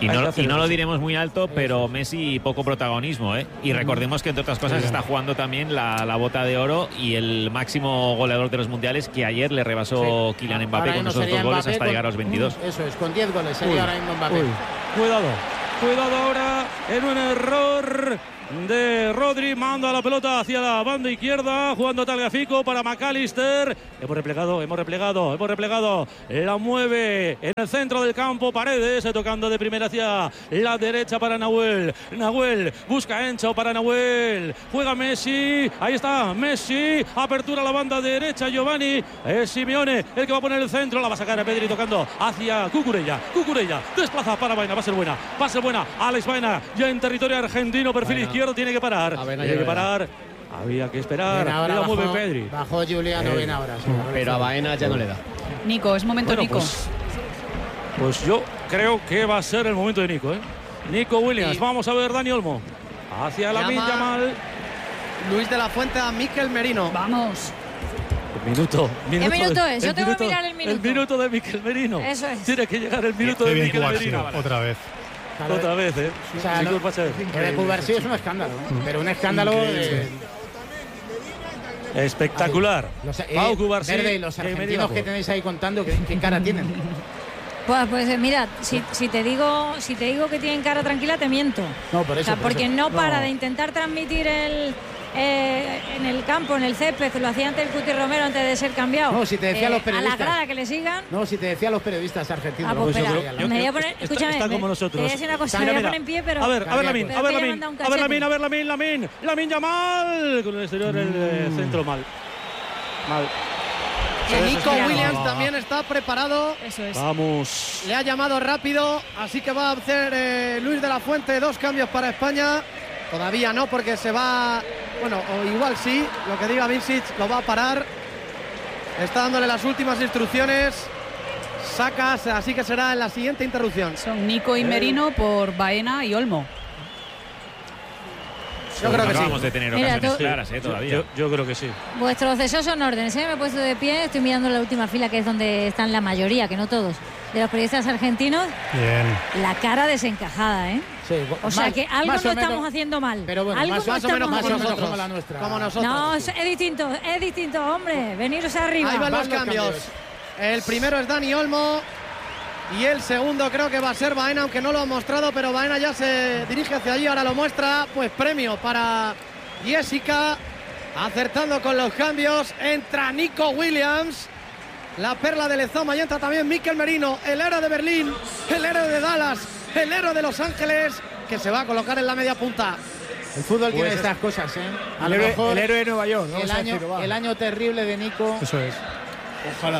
Y no, y no lo diremos muy alto, pero Messi poco protagonismo, ¿eh? Y recordemos que entre otras cosas está jugando también la, la bota de oro y el máximo goleador de los mundiales, que ayer le rebasó sí. Kylian Mbappé ahora con esos dos goles hasta con, llegar a los veintidós. Eso es, con diez goles sería Uy. ahora mismo Mbappé. Uy. Cuidado, cuidado ahora en un error de Rodri, manda la pelota hacia la banda izquierda, jugando Tagliafico para McAllister. Hemos replegado, hemos replegado, hemos replegado. La mueve en el centro del campo Paredes, tocando de primera hacia la derecha para Nahuel. Nahuel busca Encho para Nahuel. Juega Messi, ahí está Messi. Apertura a la banda derecha, Giovanni. Es Simeone el que va a poner el centro. La va a sacar a Pedri tocando hacia Cucurella. Cucurella desplaza para Baena, va a ser buena. Va a ser buena. Alex Baena ya en territorio argentino, perfil Baena. Izquierdo, tiene que parar. Tiene que parar. Había que esperar. Ahora la mueve bajó, Pedri. Bajó Juliano eh. bien ahora. Sí, pero a Baena ya no le da. Nico, es momento bueno, Nico. Pues, pues yo creo que va a ser el momento de Nico, ¿eh? Nico Williams. Y vamos a ver Dani Olmo. Hacia Lamine Yamal. Luis de la Fuente a Mikel Merino. Vamos. Minuto, minuto. ¿Qué minuto es? Yo tengo minuto, que mirar el minuto. El minuto de Mikel Merino. Eso es. Tiene que llegar el minuto Qué de bien Mikel Cubarsí, Merino. otra vez. Claro, otra vez, ¿eh? O sea, sí, no, el de Cubarsí es un escándalo, ¿eh? Pero un escándalo de... espectacular. Los, eh, Pau Cubarsí. Verde, los argentinos que tenéis ahí contando, ¿qué, qué cara tienen? Pues, pues mira, si, si te digo si te digo que tienen cara tranquila, te miento. No, por eso. O sea, por porque eso. no para no. de intentar transmitir el eh, en el campo, en el césped, lo hacía antes el Cuti Romero antes de ser cambiado. No, si te decía eh, los periodistas. A la grada que le sigan. No, si te decía los periodistas argentinos. Ah, pues, espera, yo, me voy a poner, está, escúchame, está como me, nosotros. te voy a decir una cosa, Mira, me voy a mira. poner en pie, pero... A ver, a ver, Lamine, a ver, Lamine, a ver, Lamine, a ver, Lamine, Lamine, Lamine, Yamal, con el exterior, el eh, centro mal. Mal. Que Nico Williams también está preparado. Eso es. Vamos. Le ha llamado rápido, así que va a hacer eh, Luis de la Fuente dos cambios para España. Todavía no, porque se va... Bueno, o igual sí, lo que diga Vincic lo va a parar. Está dándole las últimas instrucciones. Sacas, así que será en la siguiente interrupción. Son Nico y Merino por Baena y Olmo. Yo creo que sí. Vamos de tener Mira, ocasiones tú, claras, ¿eh? Todavía. Yo, yo creo que sí. Vuestros deseos son órdenes, ¿eh? Me he puesto de pie, estoy mirando la última fila, que es donde están la mayoría, que no todos, de los periodistas argentinos. Bien. La cara desencajada, ¿eh? Sí, o sea más, que algo no menos, estamos haciendo mal. Pero bueno, algo más, no más o menos, más o menos haciendo como la nuestra. Como nosotros. No, es, es distinto, es distinto, hombre. Veniros arriba. Ahí van los Van los cambios. cambios. El primero es Dani Olmo. Y el segundo creo que va a ser Baena, aunque no lo ha mostrado, pero Baena ya se dirige hacia allí, ahora lo muestra. Pues premio para Jessica, acertando con los cambios. Entra Nico Williams, la perla de Lezama, y entra también Mikel Merino, el héroe de Berlín, el héroe de Dallas, el héroe de Los Ángeles, que se va a colocar en la media punta. El fútbol pues tiene estas cosas, ¿eh? A el, lo héroe, mejor el héroe de Nueva York, ¿no? el, año, el año terrible de Nico. Eso es. Ojalá.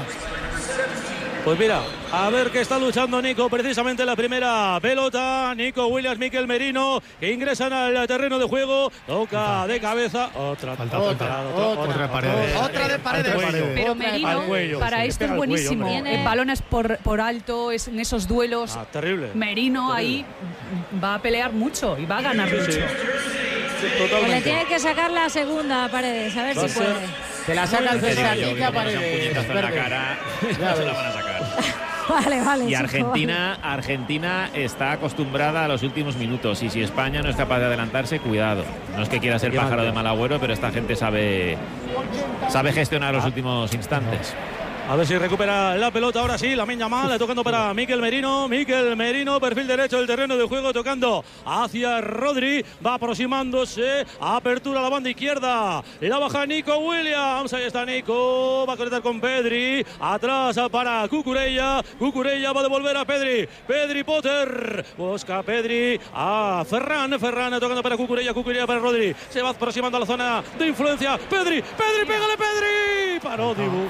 Pues mira, a ver que está luchando Nico, precisamente la primera pelota. Nico Williams, Mikel Merino, que ingresan al terreno de juego. Toca de cabeza. Otra, Falta, otra, falta. otra, Otra, otra Paredes. Otra de Paredes. Pero Al Merino, cuello, para sí, esto pega es al cuello, buenísimo. hombre. En balones por, por alto, es en esos duelos. Ah, terrible. Merino terrible. ahí va a pelear mucho y va a ganar Sí, mucho. sí. Sí, Pues le totalmente. tiene que sacar la segunda a Paredes, a ver Va si a ser- puede. Te la saca el Te digo César yo, Quique que a como nos han Paredes. puñetazo en la Verde. cara, Ya no se la ves. van a sacar. Vale, vale. Y chico, Argentina, Argentina está acostumbrada a los últimos minutos, y si España no es capaz de adelantarse, cuidado. No es que quiera ser pájaro de mal agüero, pero esta gente sabe sabe gestionar los últimos instantes. A ver si recupera la pelota ahora sí, Lamine Yamal, tocando para Mikel Merino. Mikel Merino, perfil derecho del terreno de juego, tocando hacia Rodri. Va aproximándose, apertura a la banda izquierda. La baja Nico Williams, ahí está Nico. Va a conectar con Pedri. Atrás para Cucurella. Cucurella va a devolver a Pedri. Pedri Potter. Busca Pedri a Ferran. Ferran tocando para Cucurella. Cucurella para Rodri. Se va aproximando a la zona de influencia. Pedri, Pedri, pégale Pedri. Paró Dibu.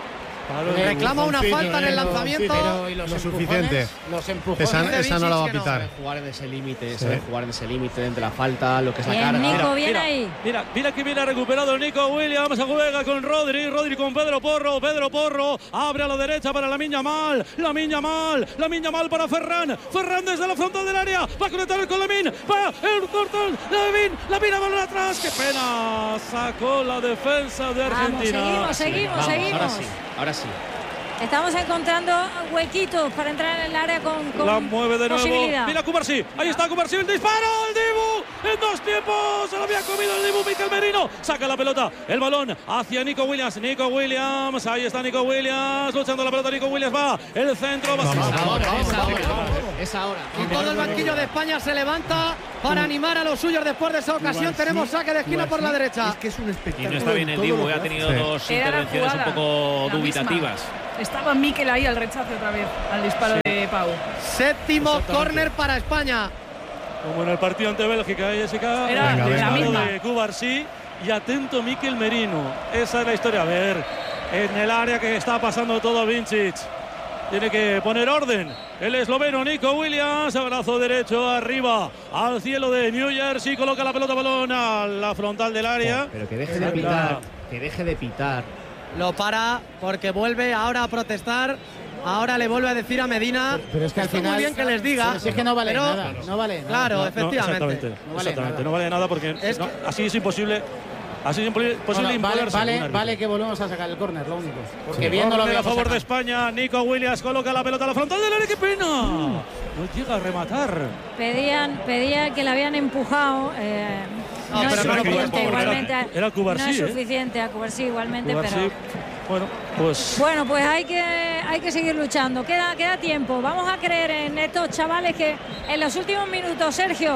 Reclama una falta en el lanzamiento. Pero, ¿y los Lo empujones? suficiente. Los empujones. Esa, esa no la va a pitar. Sabe jugar en ese límite, Sí. sabe jugar en ese límite entre la falta, lo que es la Bien, carga. Nico, bien mira, ahí. Mira, mira que viene ha recuperado Nico Williams. Se juega con Rodri. Rodri con Pedro Porro. Pedro Porro abre a la derecha para Lamine Yamal. Lamine Yamal. Lamine Yamal para Ferran. Ferran desde la frontal del área. Va a conectar con Lamine. Va el cortón. Lamine. Lamine balón atrás. Qué pena. Sacó la defensa de Vamos, Argentina. seguimos, seguimos, Vamos, seguimos. ahora sí, ahora sí. Estamos encontrando huequitos para entrar en el área con, con la mueve de nuevo. Mira Cubarsí. Ahí está Cubarsí. El disparo. El Dibu. En dos tiempos. Se lo había comido el Dibu. Mikel Merino. Saca la pelota. El balón hacia Nico Williams. Nico Williams. Ahí está Nico Williams. Luchando la pelota. Nico Williams va. El centro. Va. Vamos, ahora, es ahora. Es ahora. Y todo el banquillo de España se levanta para animar a los suyos después de esa ocasión. Tenemos saque de esquina por la derecha. Es que es un espectáculo. Y no está bien el Dibu. Ha tenido sí. dos Era intervenciones un poco dubitativas. Misma. Estaba Mikel ahí al rechace otra vez, al disparo sí. de Pau. Séptimo córner para España. Como en el partido ante Bélgica, Jessica. Era venga, venga, la misma. De Cubarsí y atento Mikel Merino. Esa es la historia. A ver, en el área que está pasando todo Vincic. Tiene que poner orden. El esloveno Nico Williams, abrazo derecho arriba al cielo de New Jersey. Coloca la pelota balón a la frontal del área. Pero que deje de pitar, que deje de pitar. Lo para porque vuelve ahora a protestar. Ahora le vuelve a decir a Medina. Pero, pero es que al está final. Muy bien que les diga. Si es que no vale pero, nada. No vale nada. Claro, no, efectivamente. No, exactamente. No vale exactamente. Nada. No vale nada porque es no, así es imposible. Así es imposible bueno, vale, vale, vale que volvemos a sacar el córner, lo único. Porque sí, viendo lo que a favor de España, Nico Williams coloca la pelota a la frontal del área. ¡Qué pena! Mm. No llega a rematar. Pedían, pedían que le habían empujado. Eh, no, no es suficiente, igualmente. Era, era Cubarsí, no es ¿eh? suficiente a Cubarsí igualmente, Cubarsí, pero. Bueno, pues. Bueno, pues hay que, hay que seguir luchando. Queda, queda tiempo. Vamos a creer en estos chavales que en los últimos minutos, Sergio.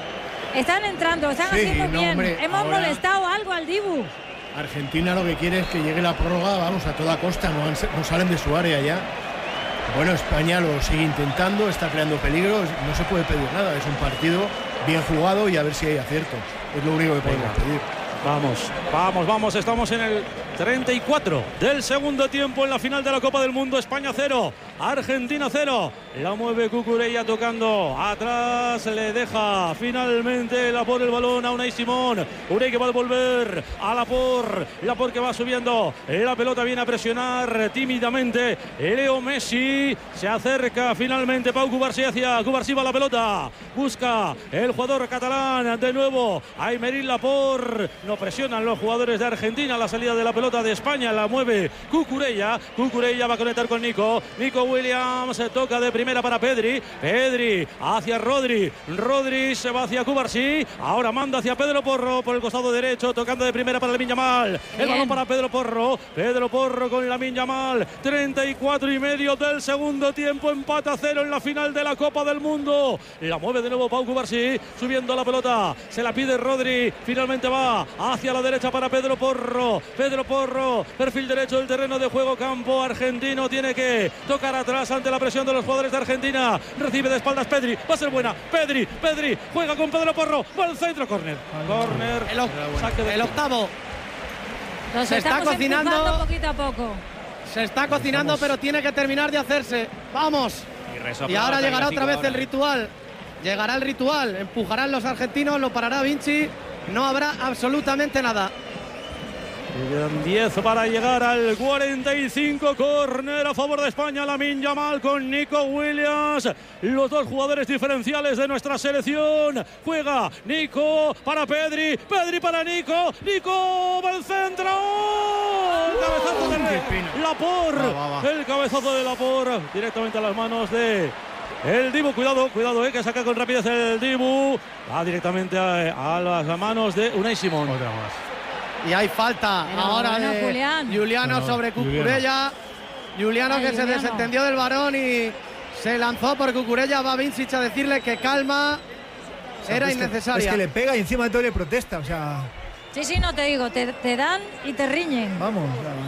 Están entrando, están sí, haciendo no, bien. Hombre, hemos molestado algo al Dibu. Argentina lo que quiere es que llegue la prórroga, vamos, a toda costa, no, no salen de su área ya. Bueno, España lo sigue intentando, está creando peligro, no se puede pedir nada, es un partido bien jugado y a ver si hay acierto. Es lo único que podemos Venga. pedir. Vamos, vamos, vamos, estamos en el treinta y cuatro del segundo tiempo en la final de la Copa del Mundo. España cero, Argentina cero. La mueve Cucurella tocando atrás, le deja finalmente la por el balón a Unai Simón. Unai que va a devolver a la por, la por que va subiendo. La pelota viene a presionar tímidamente. Leo Messi se acerca finalmente. Pau Cubarsí hacia Cubarsí va la pelota. Busca el jugador catalán de nuevo. Aymeric Laporte. No presionan los jugadores de Argentina. La salida de la pelota de España la mueve Cucurella. Cucurella va a conectar con Nico. Nico Williams se toca de primera para Pedri. Pedri hacia Rodri. Rodri se va hacia Cubarsí. Ahora manda hacia Pedro Porro por el costado derecho. Tocando de primera para Lamine Yamal. El balón para Pedro Porro. Pedro Porro con Lamine Yamal. treinta y cuatro y medio del segundo tiempo. Empata cero en la final de la Copa del Mundo. La mueve de nuevo Pau Cubarsí. Subiendo la pelota. Se la pide Rodri. Finalmente va hacia la derecha para Pedro Porro. Pedro Porro, perfil derecho del terreno de juego, campo argentino. Tiene que tocar atrás ante la presión de los jugadores de Argentina. Recibe de espaldas Pedri. Va a ser buena. Pedri, Pedri, juega con Pedro Porro. Va al centro, córner. Córner. El, o- el octavo. Nos se está cocinando poquito a poco. Se está cocinando, pero tiene que terminar de hacerse. Vamos. Y, y ahora llegará otra vez el ritual. Llegará el ritual. Empujarán los argentinos, lo parará Vinci. No habrá absolutamente nada. Quedan diez para llegar al cuarenta y cinco. Córner a favor de España. Lamine Yamal con Nico Williams. Los dos jugadores diferenciales de nuestra selección. Juega Nico para Pedri. Pedri para Nico. Nico va al centro. El cabezazo de Laporte. El cabezazo de Laporte. Directamente a las manos de el Dibu. Cuidado, cuidado, eh, que saca con rapidez el Dibu. Va directamente a, a las manos de Unai Simón. Otra más. Y hay falta Pero ahora bueno, de Julián. Juliano no, sobre Cucurella. Juliano Ay, que Juliano. se desentendió del varón y se lanzó por Cucurella. Va Vincic a decirle que calma. O sea, Era es que, innecesaria. es que le pega y encima de todo le protesta. O sea. Sí, sí, no te digo, te, te dan y te riñen. Vamos.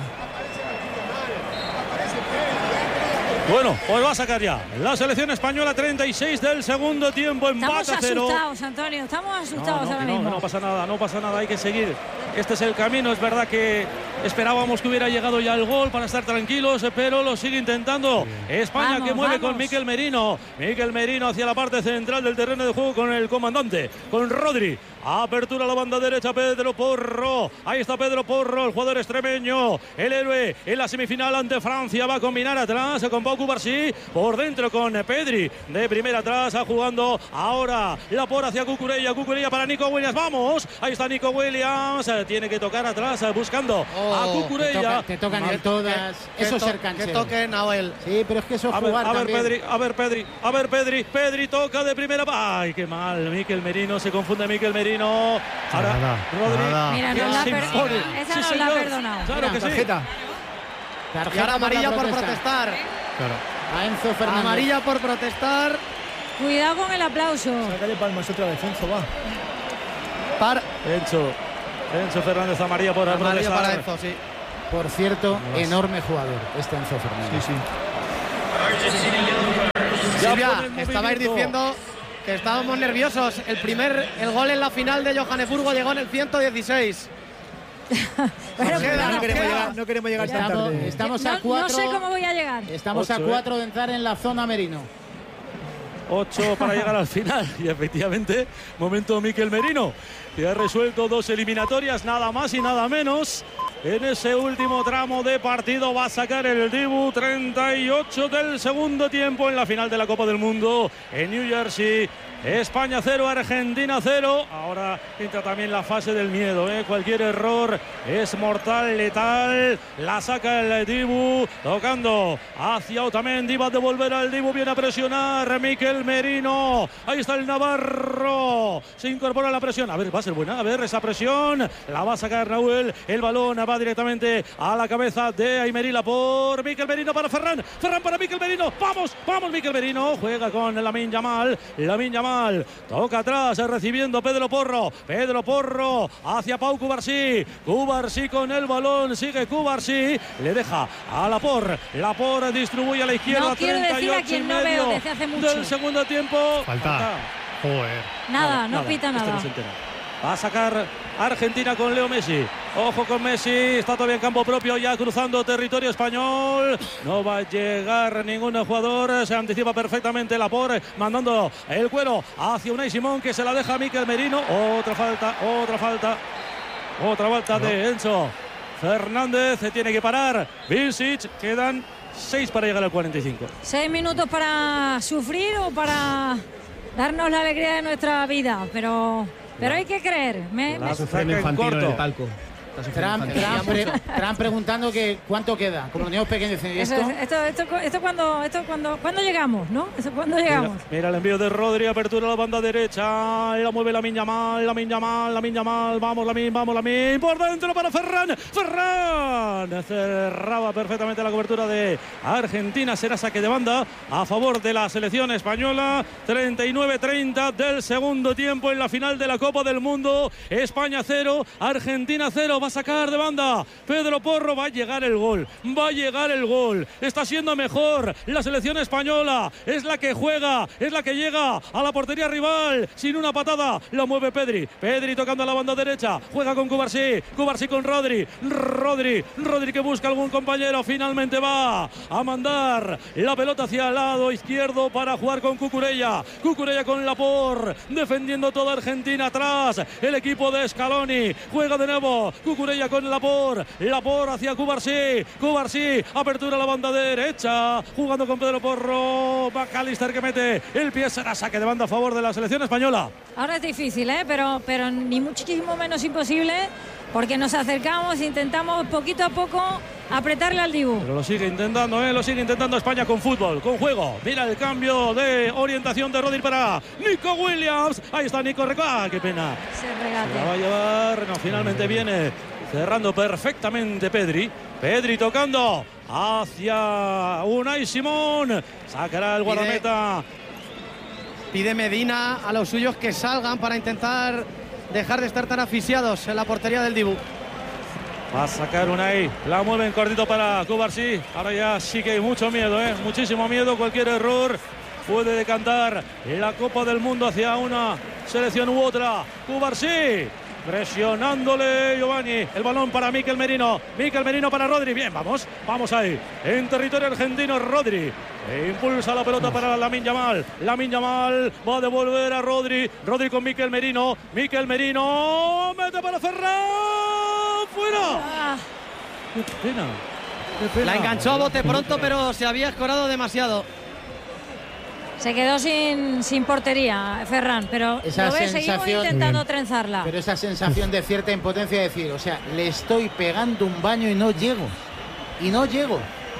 Bueno, pues va a sacar ya la selección española. Treinta y seis del segundo tiempo. Empate Estamos cero. asustados, Antonio. Estamos asustados no, no, ahora no, mismo. no pasa nada, no pasa nada. Hay que seguir. Este es el camino. Es verdad que esperábamos que hubiera llegado ya el gol para estar tranquilos, pero lo sigue intentando. España Vamos, que mueve vamos. con Mikel Merino. Mikel Merino hacia la parte central del terreno de juego con el comandante, con Rodri. Apertura a la banda derecha, Pedro Porro. Ahí está Pedro Porro, el jugador extremeño, el héroe en la semifinal ante Francia. Va a combinar atrás con Pau Pau Cubarsí, por dentro con Pedri, de primera atrás, jugando ahora Laporte hacia Cucurella, Cucurella para Nico Williams, vamos, ahí está Nico Williams, tiene que tocar atrás, buscando oh, a Cucurella. Te, toca, te tocan en todas, que, eso que es ser canchero. Que toque Nahuel. Sí, pero es que eso es a jugar ver, a ver también. Pedri, a ver Pedri, a ver Pedri, Pedri toca de primera, ay, qué mal, Mikel Merino, se confunde Mikel Merino, ahora nada, Rodri, nada. Mira, no la, per esa sí, no señor. la ha perdonado. Claro Mira, que sí. Tarjeta. Y ahora amarilla por protestar. Claro. A Enzo Fernández. Amarilla por protestar. Cuidado con el aplauso. Sácale palmas otra vez, Enzo, va. Para Enzo, Enzo Fernández, amarilla por amarilla protestar. para Enzo, sí. Por cierto, enorme jugador este Enzo Fernández. Sí, sí. Silvia, estabais diciendo que estábamos nerviosos. El primer, el gol en la final de Johannesburgo llegó en el ciento dieciséis. Pero, queda, no, queremos llegar, no queremos llegar tan Estamos, tarde. estamos no, a cuatro. no sé cómo voy a llegar. Estamos Ocho, a cuatro de entrar en la zona Merino. ocho para llegar al final y efectivamente momento Mikel Merino, que ha resuelto dos eliminatorias, nada más y nada menos. En ese último tramo de partido va a sacar el Dibu, treinta y ocho del segundo tiempo en la final de la Copa del Mundo en New Jersey. España cero, Argentina cero. Ahora entra también la fase del miedo, ¿eh? Cualquier error es mortal, letal. La saca el Dibu, tocando hacia Otamendi. Va a devolver al Dibu, viene a presionar Mikel Merino. Ahí está el Navarro. Se incorpora la presión. A ver, va a ser buena. A ver, esa presión la va a sacar Nahuel. El balón va directamente a la cabeza de Aymeri Laporte. Mikel Merino para Ferran. Ferran para Mikel Merino. Vamos, vamos Mikel Merino. Juega con Lamine Yamal. Lamine Yamal. Toca atrás, recibiendo Pedro Porro. Pedro Porro hacia Pau Cubarsí. Cubarsí con el balón. Sigue Cubarsí. Le deja a Laporte. Laporte distribuye a la izquierda. No quiero decir a quien no veo desde hace mucho. Del segundo tiempo. Falta. Falta. Joder. Nada, no pita Este nada. no se entera. Va a sacar Argentina con Leo Messi. Ojo con Messi, está todavía en campo propio, ya cruzando territorio español. No va a llegar ningún jugador, se anticipa perfectamente Laporte, mandando el cuero hacia Unai Simón, que se la deja a Mikel Merino. Otra falta, otra falta, otra falta no. de Enzo Fernández. Se tiene que parar Vilsic, quedan seis para llegar al cuarenta y cinco. Seis minutos para sufrir o para darnos la alegría de nuestra vida, pero... Pero hay que creer. Me, me... Sufriendo Infantino en el palco. Tran, tran, pre, tran preguntando que cuánto queda. Como los niños pequeños dicen, ¿esto? Esto, esto, esto, esto cuando, esto cuando, ¿cuándo llegamos, no? Eso cuando llegamos. Mira, mira el envío de Rodri, apertura a la banda derecha. Y la mueve Lamine Yamal, Lamine Yamal, Lamine Yamal. Vamos Lamine, vamos Lamine. Por dentro para Ferran. Ferran cerraba perfectamente la cobertura de Argentina. Será saque de banda a favor de la selección española. treinta y nueve treinta del segundo tiempo en la final de la Copa del Mundo. España cero, Argentina cero. Va a sacar de banda Pedro Porro. Va a llegar el gol. Va a llegar el gol. Está siendo mejor la selección española. Es la que juega. Es la que llega a la portería rival. Sin una patada. La mueve Pedri. Pedri tocando a la banda derecha. Juega con Cubarsí. Cubarsí con Rodri. Rodri. Rodri que busca algún compañero. Finalmente va a mandar la pelota hacia el lado izquierdo para jugar con Cucurella. Cucurella con Laporte. Defendiendo toda Argentina atrás. El equipo de Scaloni. Juega de nuevo. Cucurella con Laporte, Laporte hacia Cubarsí, Cubarsí, apertura a la banda derecha, jugando con Pedro Porro, McAllister que mete el pie, será saque de banda a favor de la selección española. Ahora es difícil, ¿eh? pero, pero ni muchísimo menos imposible, porque nos acercamos, intentamos poquito a poco apretarle al Dibu. Pero lo sigue intentando, ¿eh? Lo sigue intentando España con fútbol, con juego. Mira el cambio de orientación de Rodri para Nico Williams. Ahí está Nico Reco. ¡Ah, qué pena! Se regate. Se la va a llevar. No, finalmente viene cerrando perfectamente Pedri. Pedri tocando hacia Unai Simón. Sacará el guardameta. Pide, pide Medina a los suyos que salgan para intentar dejar de estar tan asfixiados en la portería del Dibu. Va a sacar Unai, la mueven cortito para Cubarsí. Ahora ya sí que hay mucho miedo, ¿eh? Muchísimo miedo. Cualquier error puede decantar la Copa del Mundo hacia una selección u otra. Cubarsí presionándole Giovanni. El balón para Mikel Merino. Mikel Merino para Rodri. Bien, vamos, vamos ahí. En territorio argentino, Rodri. E impulsa la pelota para Lamine Yamal. Lamine Yamal va a devolver a Rodri. Rodri con Mikel Merino. Mikel Merino mete para Ferran. ¡Fuera! Ah. ¡Qué pena! La enganchó a bote pronto, pero se había escorado demasiado. Se quedó sin, sin portería, Ferran, pero esa lo ves, seguimos intentando bien. trenzarla. Pero esa sensación de cierta impotencia de decir, o sea, le estoy pegando un baño y no llego. Y no llego.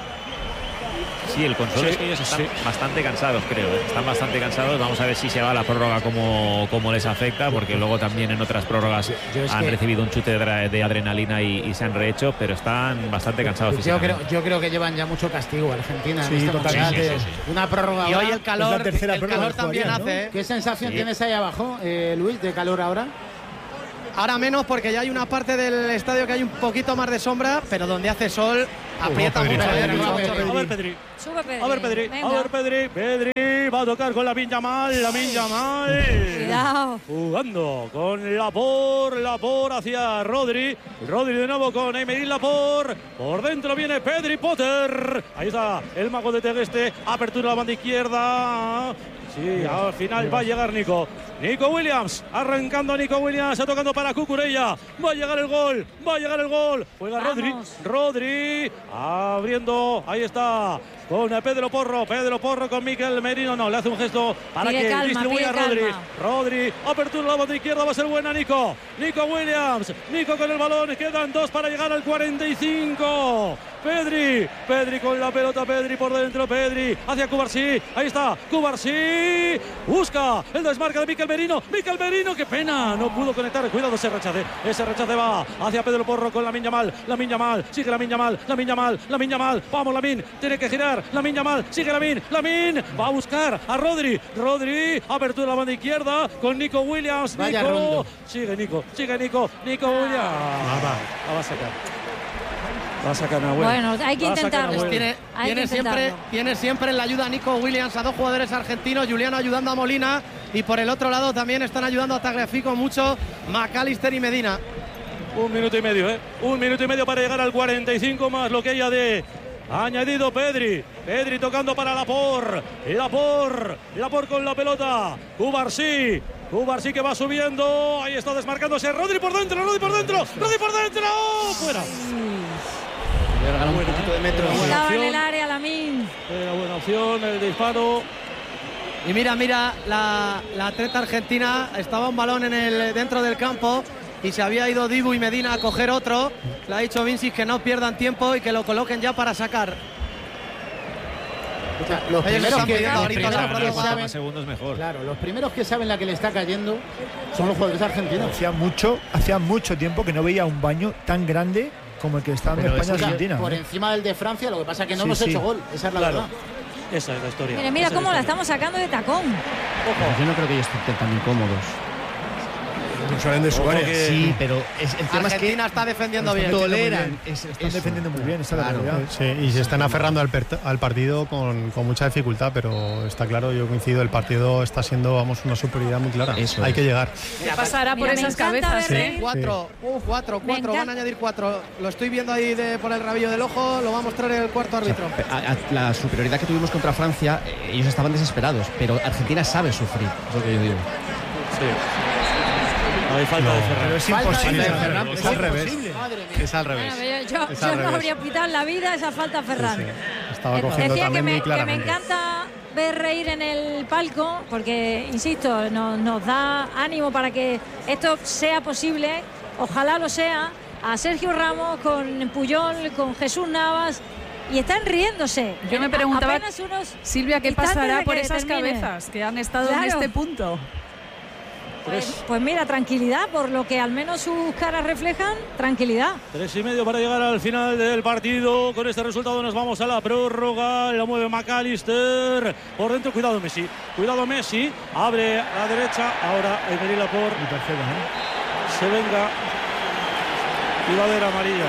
Sí, el consuelo sí, es que ellos están sí. bastante cansados, creo. ¿eh? Están bastante cansados. Vamos a ver si se va la prórroga como, como les afecta, porque luego también en otras prórrogas han recibido un chute de, de adrenalina y, y se han rehecho, pero están bastante cansados. Yo creo, yo creo que llevan ya mucho castigo a Argentina. Sí, en totalmente. Sí, sí, sí, sí. Una prórroga. Y hoy el calor, es la tercera el calor también ¿no? hace. ¿eh? ¿Qué sensación sí. tienes ahí abajo, eh, Luis, de calor ahora? Ahora menos, porque ya hay una parte del estadio que hay un poquito más de sombra, pero donde hace sol aprieta oh, mucho. A ver, Pedri. Sube Pedri. A ver, Pedri. Venga. A ver, Pedri. Pedri va a tocar con Lamine Yamal. Lamine Yamal. Cuidado. Jugando con Laporte. Laporte hacia Rodri. Rodri de nuevo con Aymeric Laporte. Por dentro viene Pedri Potter. Ahí está el mago de Tegueste. Apertura a la banda izquierda. Sí, al final va a llegar Nico. Nico Williams, arrancando Nico Williams, está tocando para Cucurella. Va a llegar el gol, va a llegar el gol. Juega Rodri, Rodri, abriendo, ahí está, con Pedro Porro. Pedro Porro con Mikel Merino, no, le hace un gesto para pide que calma, distribuya a Rodri. Calma. Rodri, apertura a la banda izquierda, va a ser buena Nico. Nico Williams, Nico con el balón, quedan dos para llegar al cuarenta y cinco. Pedri, Pedri con la pelota, Pedri por dentro, Pedri hacia Cubarsí, ahí está, Cubarsí, busca el desmarque de Mikel Merino, Mikel Merino, qué pena, no pudo conectar, cuidado ese rechace, ese rechace va hacia Pedro Porro con Lamine Yamal, Lamine Yamal, sigue Lamine Yamal, Lamine Yamal, Lamine Yamal, vamos Lamine, tiene que girar, Lamine Yamal, sigue Lamine, Lamine, va a buscar a Rodri, Rodri, apertura a la banda izquierda con Nico Williams, Vaya Nico, rondo. sigue Nico, sigue Nico, Nico Williams, ah, va, la va a sacar. Va a sacar Nahuel. Bueno, hay que intentarlo. Pues tiene, hay tiene, que siempre, tiene siempre en la ayuda a Nico Williams, a dos jugadores argentinos, Juliano ayudando a Molina y por el otro lado también están ayudando a Tagliafico mucho McAllister y Medina. Un minuto y medio, ¿eh? Un minuto y medio para llegar al cuarenta y cinco más lo que haya de añadido Pedri. Pedri tocando para Laporte. Laporte. Laporte con la pelota. Cubarsí. Cubarsí que va subiendo. Ahí está desmarcándose. Rodri por dentro. Rodri por dentro. Rodri por dentro. Fuera. Le regaló un poquito de metro. Estaba en el área Lamine. Era buena opción el disparo. Y mira, mira, la, la atleta argentina estaba un balón en el dentro del campo y se había ido Dibu y Medina a coger otro. Le ha dicho Vinicius que no pierdan tiempo y que lo coloquen ya para sacar. O sea, los primeros que, los primeros que saben, segundos mejor. Claro, los primeros que saben la que le está cayendo son los jugadores argentinos. Hacía mucho, hacía mucho tiempo que no veía un baño tan grande como el que está en España y Argentina. Por encima del de Francia, lo que pasa es que no sí, hemos sí. hecho gol. Esa es la claro. verdad. Esa es la historia. Mira, mira Esa cómo es la, la estamos sacando de tacón. Ojo. Yo no creo que ellos estén tan incómodos. Salen de su área. Que... Sí, pero es, el tema Argentina es que está defendiendo bien. Toleran. Es, están eso. defendiendo muy bien. Esa claro. la sí, y se están aferrando al, al partido con, con mucha dificultad, pero está claro, yo coincido, el partido está siendo, vamos, una superioridad muy clara. Eso Hay es. que llegar. ¿Qué pasará por Mira, esas cabezas? Sí. ¿eh? Cuatro, sí. uh, cuatro, cuatro, van a añadir cuatro. Lo estoy viendo ahí de, por el rabillo del ojo, lo va a mostrar el cuarto árbitro. O sea, a, a, la superioridad que tuvimos contra Francia, ellos estaban desesperados, pero Argentina sabe sufrir, es lo que yo digo. Sí. Hay falta no, de Ferran. Pero es imposible. De Ferran. Es, es al revés. Es al revés. Bueno, yo es yo al no revés. habría pitado en la vida esa falta a Ferran. Sí, sí. Estaba Eh, cogiendo Decía que también me, muy que me claramente. encanta ver reír en el palco, porque, insisto, nos, nos da ánimo para que esto sea posible. Ojalá lo sea. A Sergio Ramos, con Puyol, con Jesús Navas. Y están riéndose. Yo me preguntaba, unos Silvia, ¿qué pasará por esas termine. cabezas que han estado Claro. en este punto? Pues, pues mira, tranquilidad, por lo que al menos sus caras reflejan, tranquilidad. Tres y medio para llegar al final del partido. Con este resultado nos vamos a la prórroga. La mueve McAllister. Por dentro, cuidado Messi. Cuidado Messi. Abre a la derecha. Ahora Aymeric Laporte. Y tercera, ¿eh? Se venga. Tiradera amarilla.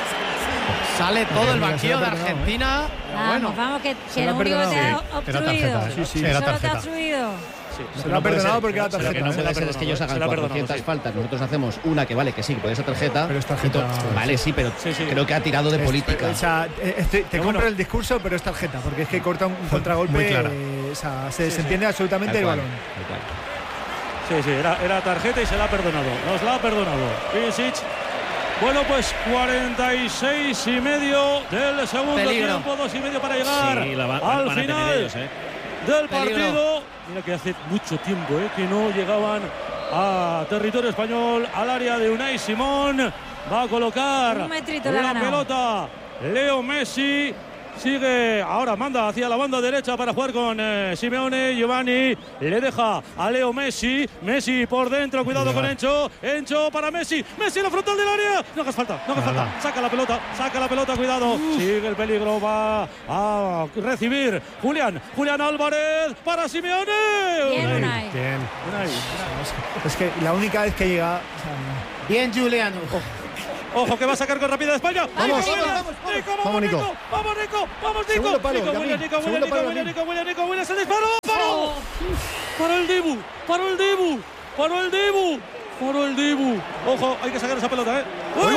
Sale todo el banquillo de Argentina. Vamos, Bueno, vamos, que, que lo único que te ha obstruido. tarjeta, sí, sí. Era Solo te ha tarjeta. obstruido. Se lo ha perdonado porque era Lo que tarjeta. no ¿eh? puede ser es que ellos hagan Se la ha perdonado, cuatrocientas sí. faltas. Nosotros hacemos una que vale que sí, que puede ser tarjeta. Pero es tarjeta. Y to- Vale, sí, pero Sí, sí. creo que ha tirado de Es- política. O sea, eh, este- te Pero compro bueno. el discurso, pero es tarjeta, porque es que corta un contragolpe. Muy clara. eh, o sea, se, Sí, se sí. entiende absolutamente Tal el cual, balón. tal cual. Sí, sí, era, era tarjeta y se la ha perdonado. Nos la ha perdonado. Pisic. Bueno, pues cuarenta y seis y medio del segundo Peligro. tiempo, dos y medio para llegar Sí, la va, al van a tener final ellos, ¿eh? del Peligro. partido. Mira que hace mucho tiempo ¿eh? que no llegaban a territorio español, al área de Unai Simón. Va a colocar Un metrito le ha la ganado. pelota Leo Messi. Sigue, ahora manda hacia la banda derecha para jugar con eh, Simeone. Giovanni le deja a Leo Messi. Messi por dentro, cuidado con Encho. Encho para Messi. Messi en la frontal del área. No hagas falta, no hagas falta. Saca la pelota, saca la pelota, cuidado. Sigue el peligro, va a recibir Julián. Julián Álvarez para Simeone. Bien, Unai. Bien. Unai. Es que la única vez que llega. O sea, Bien, Julián. Ojo que va a sacar con rapidez España. Vamos, Nico, vamos, Williams. vamos, Nico, vamos, vamos, Nico. Nico. Vamos, Nico. Vamos, Nico. Segundo palo, Nico, Yamil. Williams, Nico, Segundo Williams, palo, Nico, Yamil. Williams, Nico, Williams, Nico, Williams, el disparo. ¡Paró! Paró el Dibu. Paró el Dibu. Paró el Dibu. Paró el Dibu. Ojo, hay que sacar esa pelota, ¿eh? ¡Uy!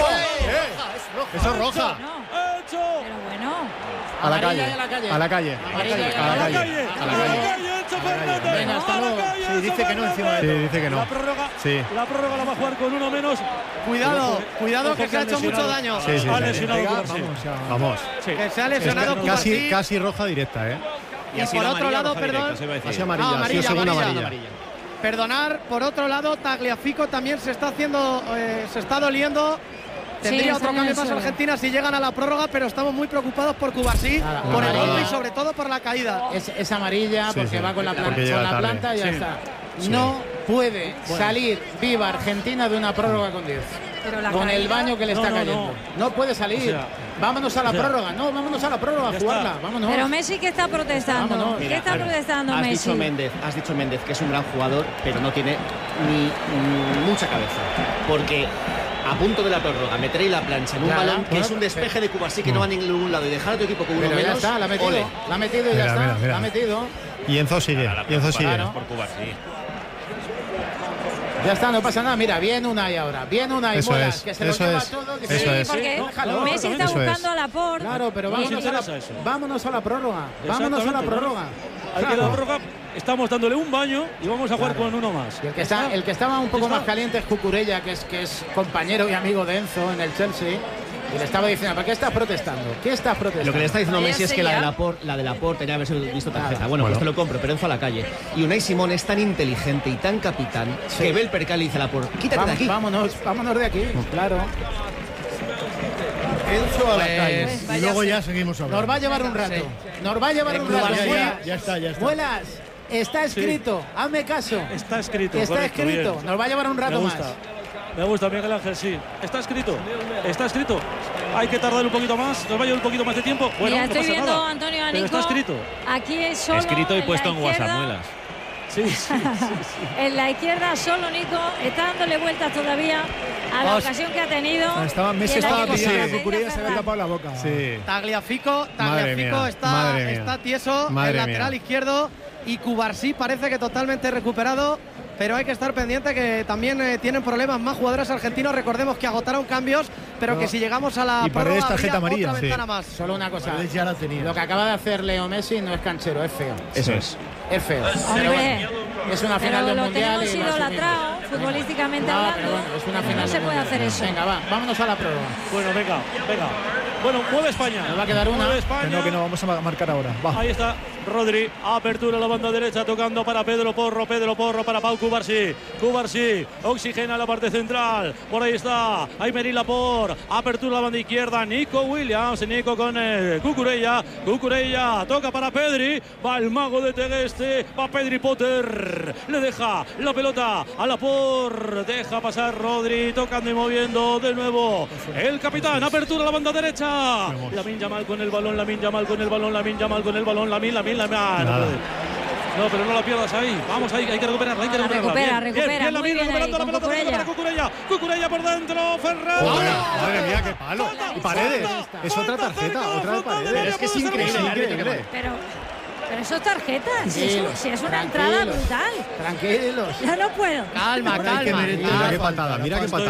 Eso es roja. ¡Hecho! Pero bueno. A la Amarilla calle. y a la calle. A la calle. Amarilla y A la calle. A la calle, Enzo Fernández. Venga, hasta A la luego. calle, Sí, Enzo dice que no encima de Sí, Fernández. dice que no. La prórroga, Sí. la prórroga la va a jugar con uno menos. Cuidado, Ojo, cuidado ojo que se ha han hecho mucho lesionado. daño. Sí, sí, Ha sí. lesionado Venga, Cubarsí. vamos, ya. Vamos. Sí. Que se ha Es lesionado ca- casi, Cubarsí. casi roja directa, ¿eh? Y Y ha sido por otro amarilla, lado, roja directa, perdón. se iba a decir. Ha sido amarilla, Ah, ha sido amarilla, segunda amarilla. amarilla. Perdonar, por otro lado, Tagliafico también se está haciendo, eh, se está doliendo. Tendría Sí, otro está en cambio el más suelo. Argentina si llegan a la prórroga, pero estamos muy preocupados por Cubarsí, Nada, por el amarilla. golpe y sobre todo por la caída. Es, es amarilla Sí, porque sí, va con la, porque planta, llega con la tarde. planta y ya Sí. está. Sí. No puede salir viva Argentina de una prórroga con diez. Pero la Con el caída- baño que le No, está no, cayendo. No, puede salir. O sea, vámonos a la o sea, prórroga. No, vámonos a la prórroga a ya jugarla. está. Vámonos. Pero Messi, ¿qué está protestando? Vámonos. ¿Qué Mira, está claro, protestando has Messi? dicho Méndez, has dicho Méndez que es un gran jugador, pero no tiene ni mm, mucha cabeza. Porque a punto de la prórroga, meter ahí la plancha en un Ya, balón que bueno, es un despeje de Cubarsí que no va a ningún lado y dejar a tu equipo con uno Pero ya menos. está, la ha metido. ole. La ha metido y ya Mira, está. mira, mira. La ha metido. Y Enzo sigue. Ahora la Y Enzo sigue. preocupación por Cubarsí. Ya está, no pasa nada. Mira, bien Unai ahora. Bien Unai. Eso mola, es, que se lo eso lleva es, todo. que eso sí, es. Porque no, déjalo. Messi está Eso buscando es. a Laporte. Claro, pero Nos vámonos a, la, interesa eso. vámonos a la prórroga. Vámonos a la Exactamente, prórroga. Hay que Claro. la prórroga. Estamos dándole un baño y vamos a jugar Claro. con uno más. Y el que, está, el que estaba un poco está. más caliente es Cucurella, que es, que es compañero y amigo de Enzo en el Chelsea. Y le estaba diciendo, ¿para qué estás protestando? ¿Qué estás protestando? Lo que le está diciendo Ella Messi es que seguía. la de Laporte, la de Laporte tenía que haberse visto tarjeta. Claro. Bueno, pues Bueno. te lo compro, pero Enzo a la calle. Y Unai Simón es tan inteligente y tan capitán Sí. que ve el percal y dice a Laporte, quítate Vamos, de aquí. Vámonos, vámonos de aquí, claro. Enzo a la Pues, calle. vaya Y luego ser. ya seguimos hablando. Nos va a llevar un rato. Nos va a llevar un rato. Ya, Muelas, ya, ya está, ya está. Muelas, está escrito. Hazme caso. Está escrito. Está correcto, escrito. bien. Nos va a llevar un Me rato más. gusta. Me gusta, Miguel Ángel, sí. Está escrito. Está escrito. Hay que tardar un poquito más. Nos va a llevar un poquito más de tiempo. Bueno, Mira, no estoy pasa viendo nada. Antonio a Pero Nico. está escrito. Aquí es solo. Escrito y en puesto la en WhatsApp, izquierda. Muelas. Sí, sí, sí, sí. En la izquierda solo Nico está dándole vueltas todavía a la Os- ocasión que ha tenido. Ah, estaba, y Messi en la estaba que pidiendo consigue a Cucurella, se había acertar. tapado la boca. Sí. Tagliafico, Madre Tagliafico mía, está, madre mía. está tieso, Madre el lateral mía. izquierdo, y Cubarsí parece que totalmente recuperado, pero hay que estar pendiente que también eh, tienen problemas más jugadores argentinos. Recordemos que agotaron cambios, pero No. que si llegamos a la Y Paredes prórroga tarjeta habría amarilla, otra sí. ventana más. Solo una cosa. Paredes ya la tenía. Lo que acaba de hacer Leo Messi no es canchero, es feo. Eso es. Es feo. Pero Hombre, bueno, es una final pero del lo mundial. tenemos y lo asumimos. idolatrado futbolísticamente No, hablando. pero bueno, es una y final no se del puede mundial. hacer eso. Venga, va, vámonos a la prórroga. Bueno, venga, venga. Bueno, mueve España. Nos va a quedar una. Mueve Que España. no, que no, vamos a ma- marcar ahora. Va. Ahí está Rodri, apertura a la banda derecha, tocando para Pedro Porro, Pedro Porro para Pau Cubarsí, Cubarsí, oxigena la parte central, por ahí está, Aymeri Laporte, apertura a la banda izquierda, Nico Williams, Nico con eh, Cucurella, Cucurella, toca para Pedri, va el mago de Tegueste, va Pedri Potter, le deja la pelota a Laporte, deja pasar Rodri, tocando y moviendo de nuevo, el capitán, apertura a la banda derecha, Lamine Yamal con el balón, Lamine Yamal con el balón, Lamine Yamal con el balón, Lamine, Lamine, Lamine, ah, no Nada. puede. No, pero no la pierdas ahí. Vamos, ahí, hay que recuperarla, hay que Ah, recuperarla. recupera, bien, recupera, bien, bien, muy Lamine bien recuperando ahí, la con pelota para Cucurella. Cucurella. Cucurella por dentro, Ferran. Joder, madre mía, qué palo. Y Paredes. Es otra tarjeta, otra de Paredes. Es que es increíble, increíble. Pero, pero eso es tarjeta. Si es, Tranquilos, si es una tranquilos. entrada brutal. Tranquilos. Ya no puedo. Calma, Ahora hay que calma. merecer Mira la qué falta, patada, la mira qué falta. patada.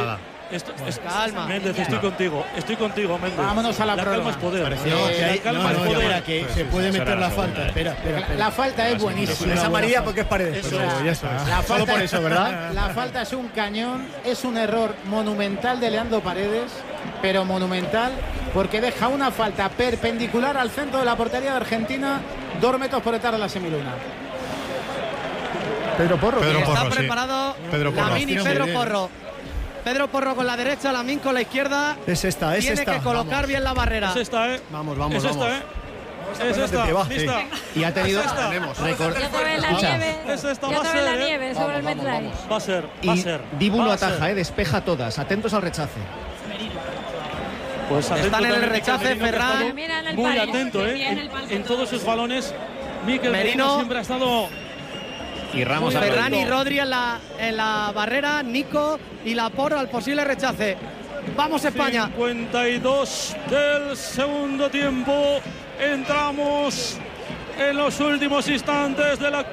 Esto, es, calma. Méndez, estoy contigo. Estoy contigo, Méndez. Vámonos a la, la prórroga. calma es poder. Parecía, no, que hay, la calma no, no, es poder. Espera, que se puede meter la falta. Espera, espera, espera. La falta es buenísima. Es amarilla porque es Paredes. Eso, ya está. La falta, solo por eso, ¿verdad? La falta es un cañón, es un error monumental de Leandro Paredes, pero monumental, porque deja una falta perpendicular al centro de la portería de Argentina, dos metros por detrás de la semiluna. Pedro Porro. Pedro Está Porro, preparado sí. Pedro Porro. Lamín y Pedro Porro. Pedro Porro con la derecha, Lamín con la izquierda. Es esta, es Tiene esta. que colocar Vamos. bien la barrera. Es esta, ¿eh? Vamos, vamos, es vamos. esta, ¿eh? Es esta, lista. Y ha tenido. Tenemos. Record... Ya te ves la Escucha. nieve. Es esta, Ya va a te ves la ser, ¿eh? nieve sobre el MetLife. Va a ser, va a Y ser. Dibu va no a ser. ataja, eh, despeja todas. Atentos al rechace. Pues atento Están en el también, rechace, Merino, que ha Ferran. estado Mira en el muy palo. atento, ¿eh? Bien el En, palo. en todos sus balones. Mikel Merino. Merino siempre ha estado. Y Ramos Muy a Ferran y atento. Rodri en la, en la barrera, Nico y Laporte al posible rechace. Vamos España. cincuenta y dos del segundo tiempo. Entramos en los últimos instantes de la